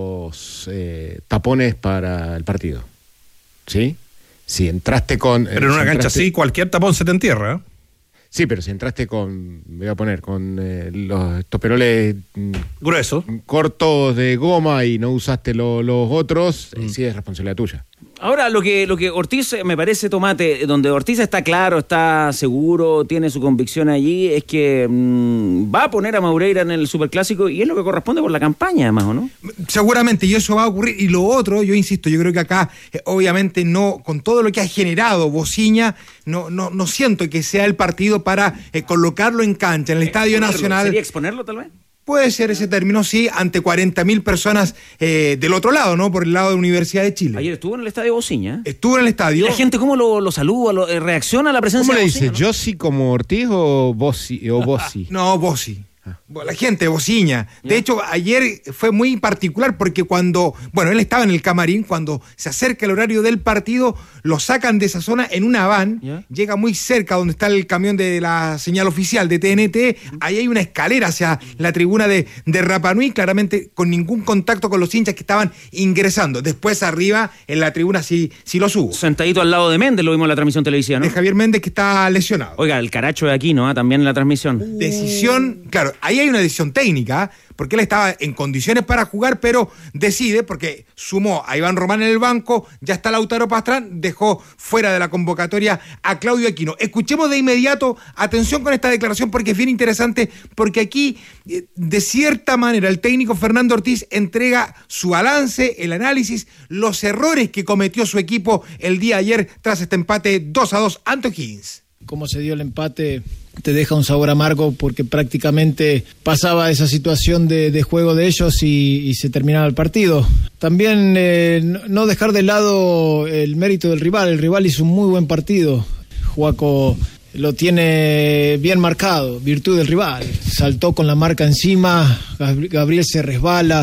Speaker 13: los tapones para el partido. ¿Sí? Si entraste con...
Speaker 4: Pero en una cancha así, cualquier tapón se te entierra, ¿eh?
Speaker 13: Sí, pero si entraste con, me voy a poner, con los toperoles
Speaker 4: gruesos,
Speaker 13: cortos de goma y no usaste los otros, sí es responsabilidad tuya.
Speaker 2: Ahora, lo que Ortiz, me parece, Tomate, donde Ortiz está claro, está seguro, tiene su convicción allí, es que va a poner a Maureira en el Superclásico y es lo que corresponde por la campaña, además, ¿o no?
Speaker 11: Seguramente, y eso va a ocurrir. Y lo otro, yo insisto, yo creo que acá, obviamente, no, con todo lo que ha generado Bociña, no siento que sea el partido para colocarlo en cancha, en el Estadio Nacional.
Speaker 2: ¿Sería exponerlo, tal vez?
Speaker 11: Puede ser ese término, sí, ante 40.000 personas del otro lado, ¿no? Por el lado de la Universidad de Chile.
Speaker 2: Ayer estuvo en el estadio Bociña.
Speaker 11: Estuvo en el estadio.
Speaker 2: ¿Y la gente cómo lo saluda, reacciona a la presencia de Bociña?
Speaker 13: ¿Cómo le dice? ¿Yossi como Ortiz o Bossi?
Speaker 11: No, Bossi. La gente, Bociña. De hecho, ayer fue muy particular porque cuando, él estaba en el camarín, cuando se acerca el horario del partido, lo sacan de esa zona en una van, llega muy cerca donde está el camión de la señal oficial de TNT, ahí hay una escalera hacia la tribuna de Rapa Nui, claramente con ningún contacto con los hinchas que estaban ingresando. Después arriba, en la tribuna sí los hubo.
Speaker 2: Sentadito al lado de Méndez, lo vimos en la transmisión televisiva, ¿no?
Speaker 11: De Javier Méndez, que está lesionado.
Speaker 2: Oiga, el caracho de Aquino, también en la transmisión.
Speaker 11: Decisión, claro, ahí hay una decisión técnica, porque él estaba en condiciones para jugar, pero decide, porque sumó a Iván Román en el banco, ya está Lautaro Pastrán, dejó fuera de la convocatoria a Claudio Aquino. Escuchemos de inmediato, atención con esta declaración, porque es bien interesante, porque aquí, de cierta manera, el técnico Fernando Ortiz entrega su balance, el análisis, los errores que cometió su equipo el día de ayer tras este empate 2-2 ante O'Higgins.
Speaker 3: Cómo se dio el empate te deja un sabor amargo porque prácticamente pasaba esa situación de juego de ellos y se terminaba el partido. También no dejar de lado el mérito del rival. El rival hizo un muy buen partido. Juaco lo tiene bien marcado, virtud del rival. Saltó con la marca encima, Gabriel se resbala.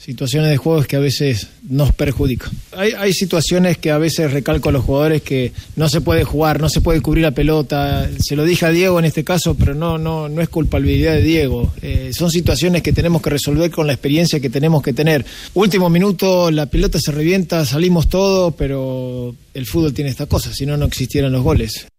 Speaker 3: situaciones de juegos que a veces nos perjudican. Hay situaciones que a veces recalco a los jugadores que no se puede jugar, no se puede cubrir la pelota. Se lo dije a Diego en este caso, pero no es culpabilidad de Diego. Son situaciones que tenemos que resolver con la experiencia que tenemos que tener. Último minuto, la pelota se revienta, salimos todo, pero el fútbol tiene estas cosas, si no, no existieran los goles.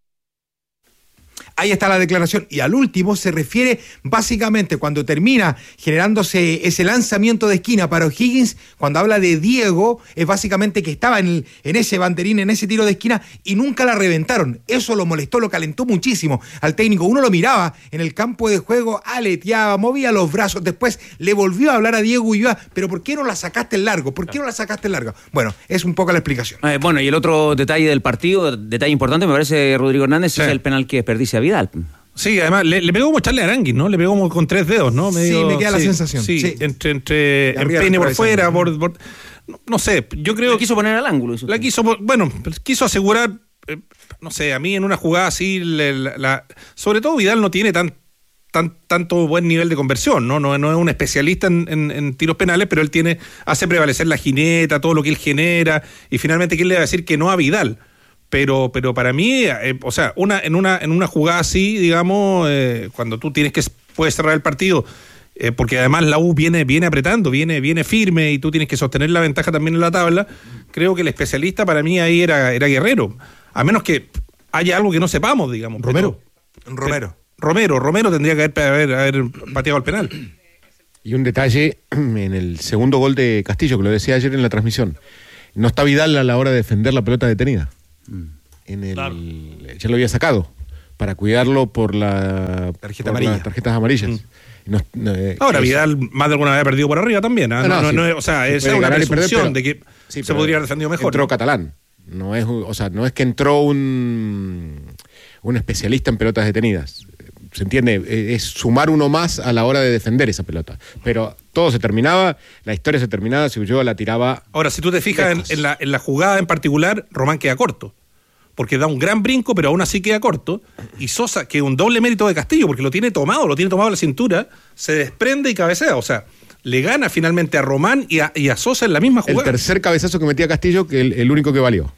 Speaker 11: Ahí está la declaración. Y al último se refiere básicamente cuando termina generándose ese lanzamiento de esquina para O'Higgins, cuando habla de Diego, es básicamente que estaba en ese banderín, en ese tiro de esquina y nunca la reventaron. Eso lo molestó, lo calentó muchísimo al técnico. Uno lo miraba en el campo de juego, aleteaba, movía los brazos, después le volvió a hablar a Diego Ulloa, pero ¿por qué no la sacaste en largo? ¿Por qué no la sacaste en largo? Bueno, es un poco la explicación.
Speaker 2: Bueno, y el otro detalle del partido, detalle importante me parece, Rodrigo Hernández, sí, es el penal que desperdicia Vidal.
Speaker 4: Sí, además le pegó como Charlie Aranguis, ¿no? Le pegó como con 3 dedos, ¿no? Medio,
Speaker 11: sí, me queda la sensación.
Speaker 4: Sí. Entre empeine por fuera, no sé, yo creo...
Speaker 2: La quiso poner al ángulo.
Speaker 4: Quiso asegurar, no sé, a mí en una jugada así, sobre todo Vidal no tiene tanto buen nivel de conversión, no es un especialista en tiros penales, pero él hace prevalecer la jineta, todo lo que él genera, y finalmente ¿quién le va a decir que no a Vidal? Pero para mí, o sea, en una jugada así, digamos, cuando tú puedes cerrar el partido, porque además la U viene apretando, viene firme y tú tienes que sostener la ventaja también en la tabla, creo que el especialista para mí ahí era Guerrero, a menos que haya algo que no sepamos, digamos.
Speaker 11: Romero
Speaker 4: tendría que haber pateado el penal.
Speaker 13: Y un detalle en el segundo gol de Castillo, que lo decía ayer en la transmisión, no está Vidal a la hora de defender la pelota detenida. Ya lo había sacado para cuidarlo por las tarjetas amarillas.
Speaker 4: Ahora Vidal más de alguna vez ha perdido por arriba también, ¿eh? O sea, es una presunción de que se podría haber defendido mejor.
Speaker 13: Entró Catalán, no es que entró un especialista en pelotas detenidas. ¿Se entiende? Es sumar uno más a la hora de defender esa pelota. Pero todo se terminaba, la historia se terminaba, si Ulloa la tiraba.
Speaker 4: Ahora, si tú te fijas en la jugada en particular, Román queda corto. Porque da un gran brinco, pero aún así queda corto. Y Sosa, que es un doble mérito de Castillo, porque lo tiene tomado a la cintura, se desprende y cabecea. O sea, le gana finalmente a Román y a Sosa en la misma jugada.
Speaker 13: El tercer cabezazo que metía Castillo, que el único que valió.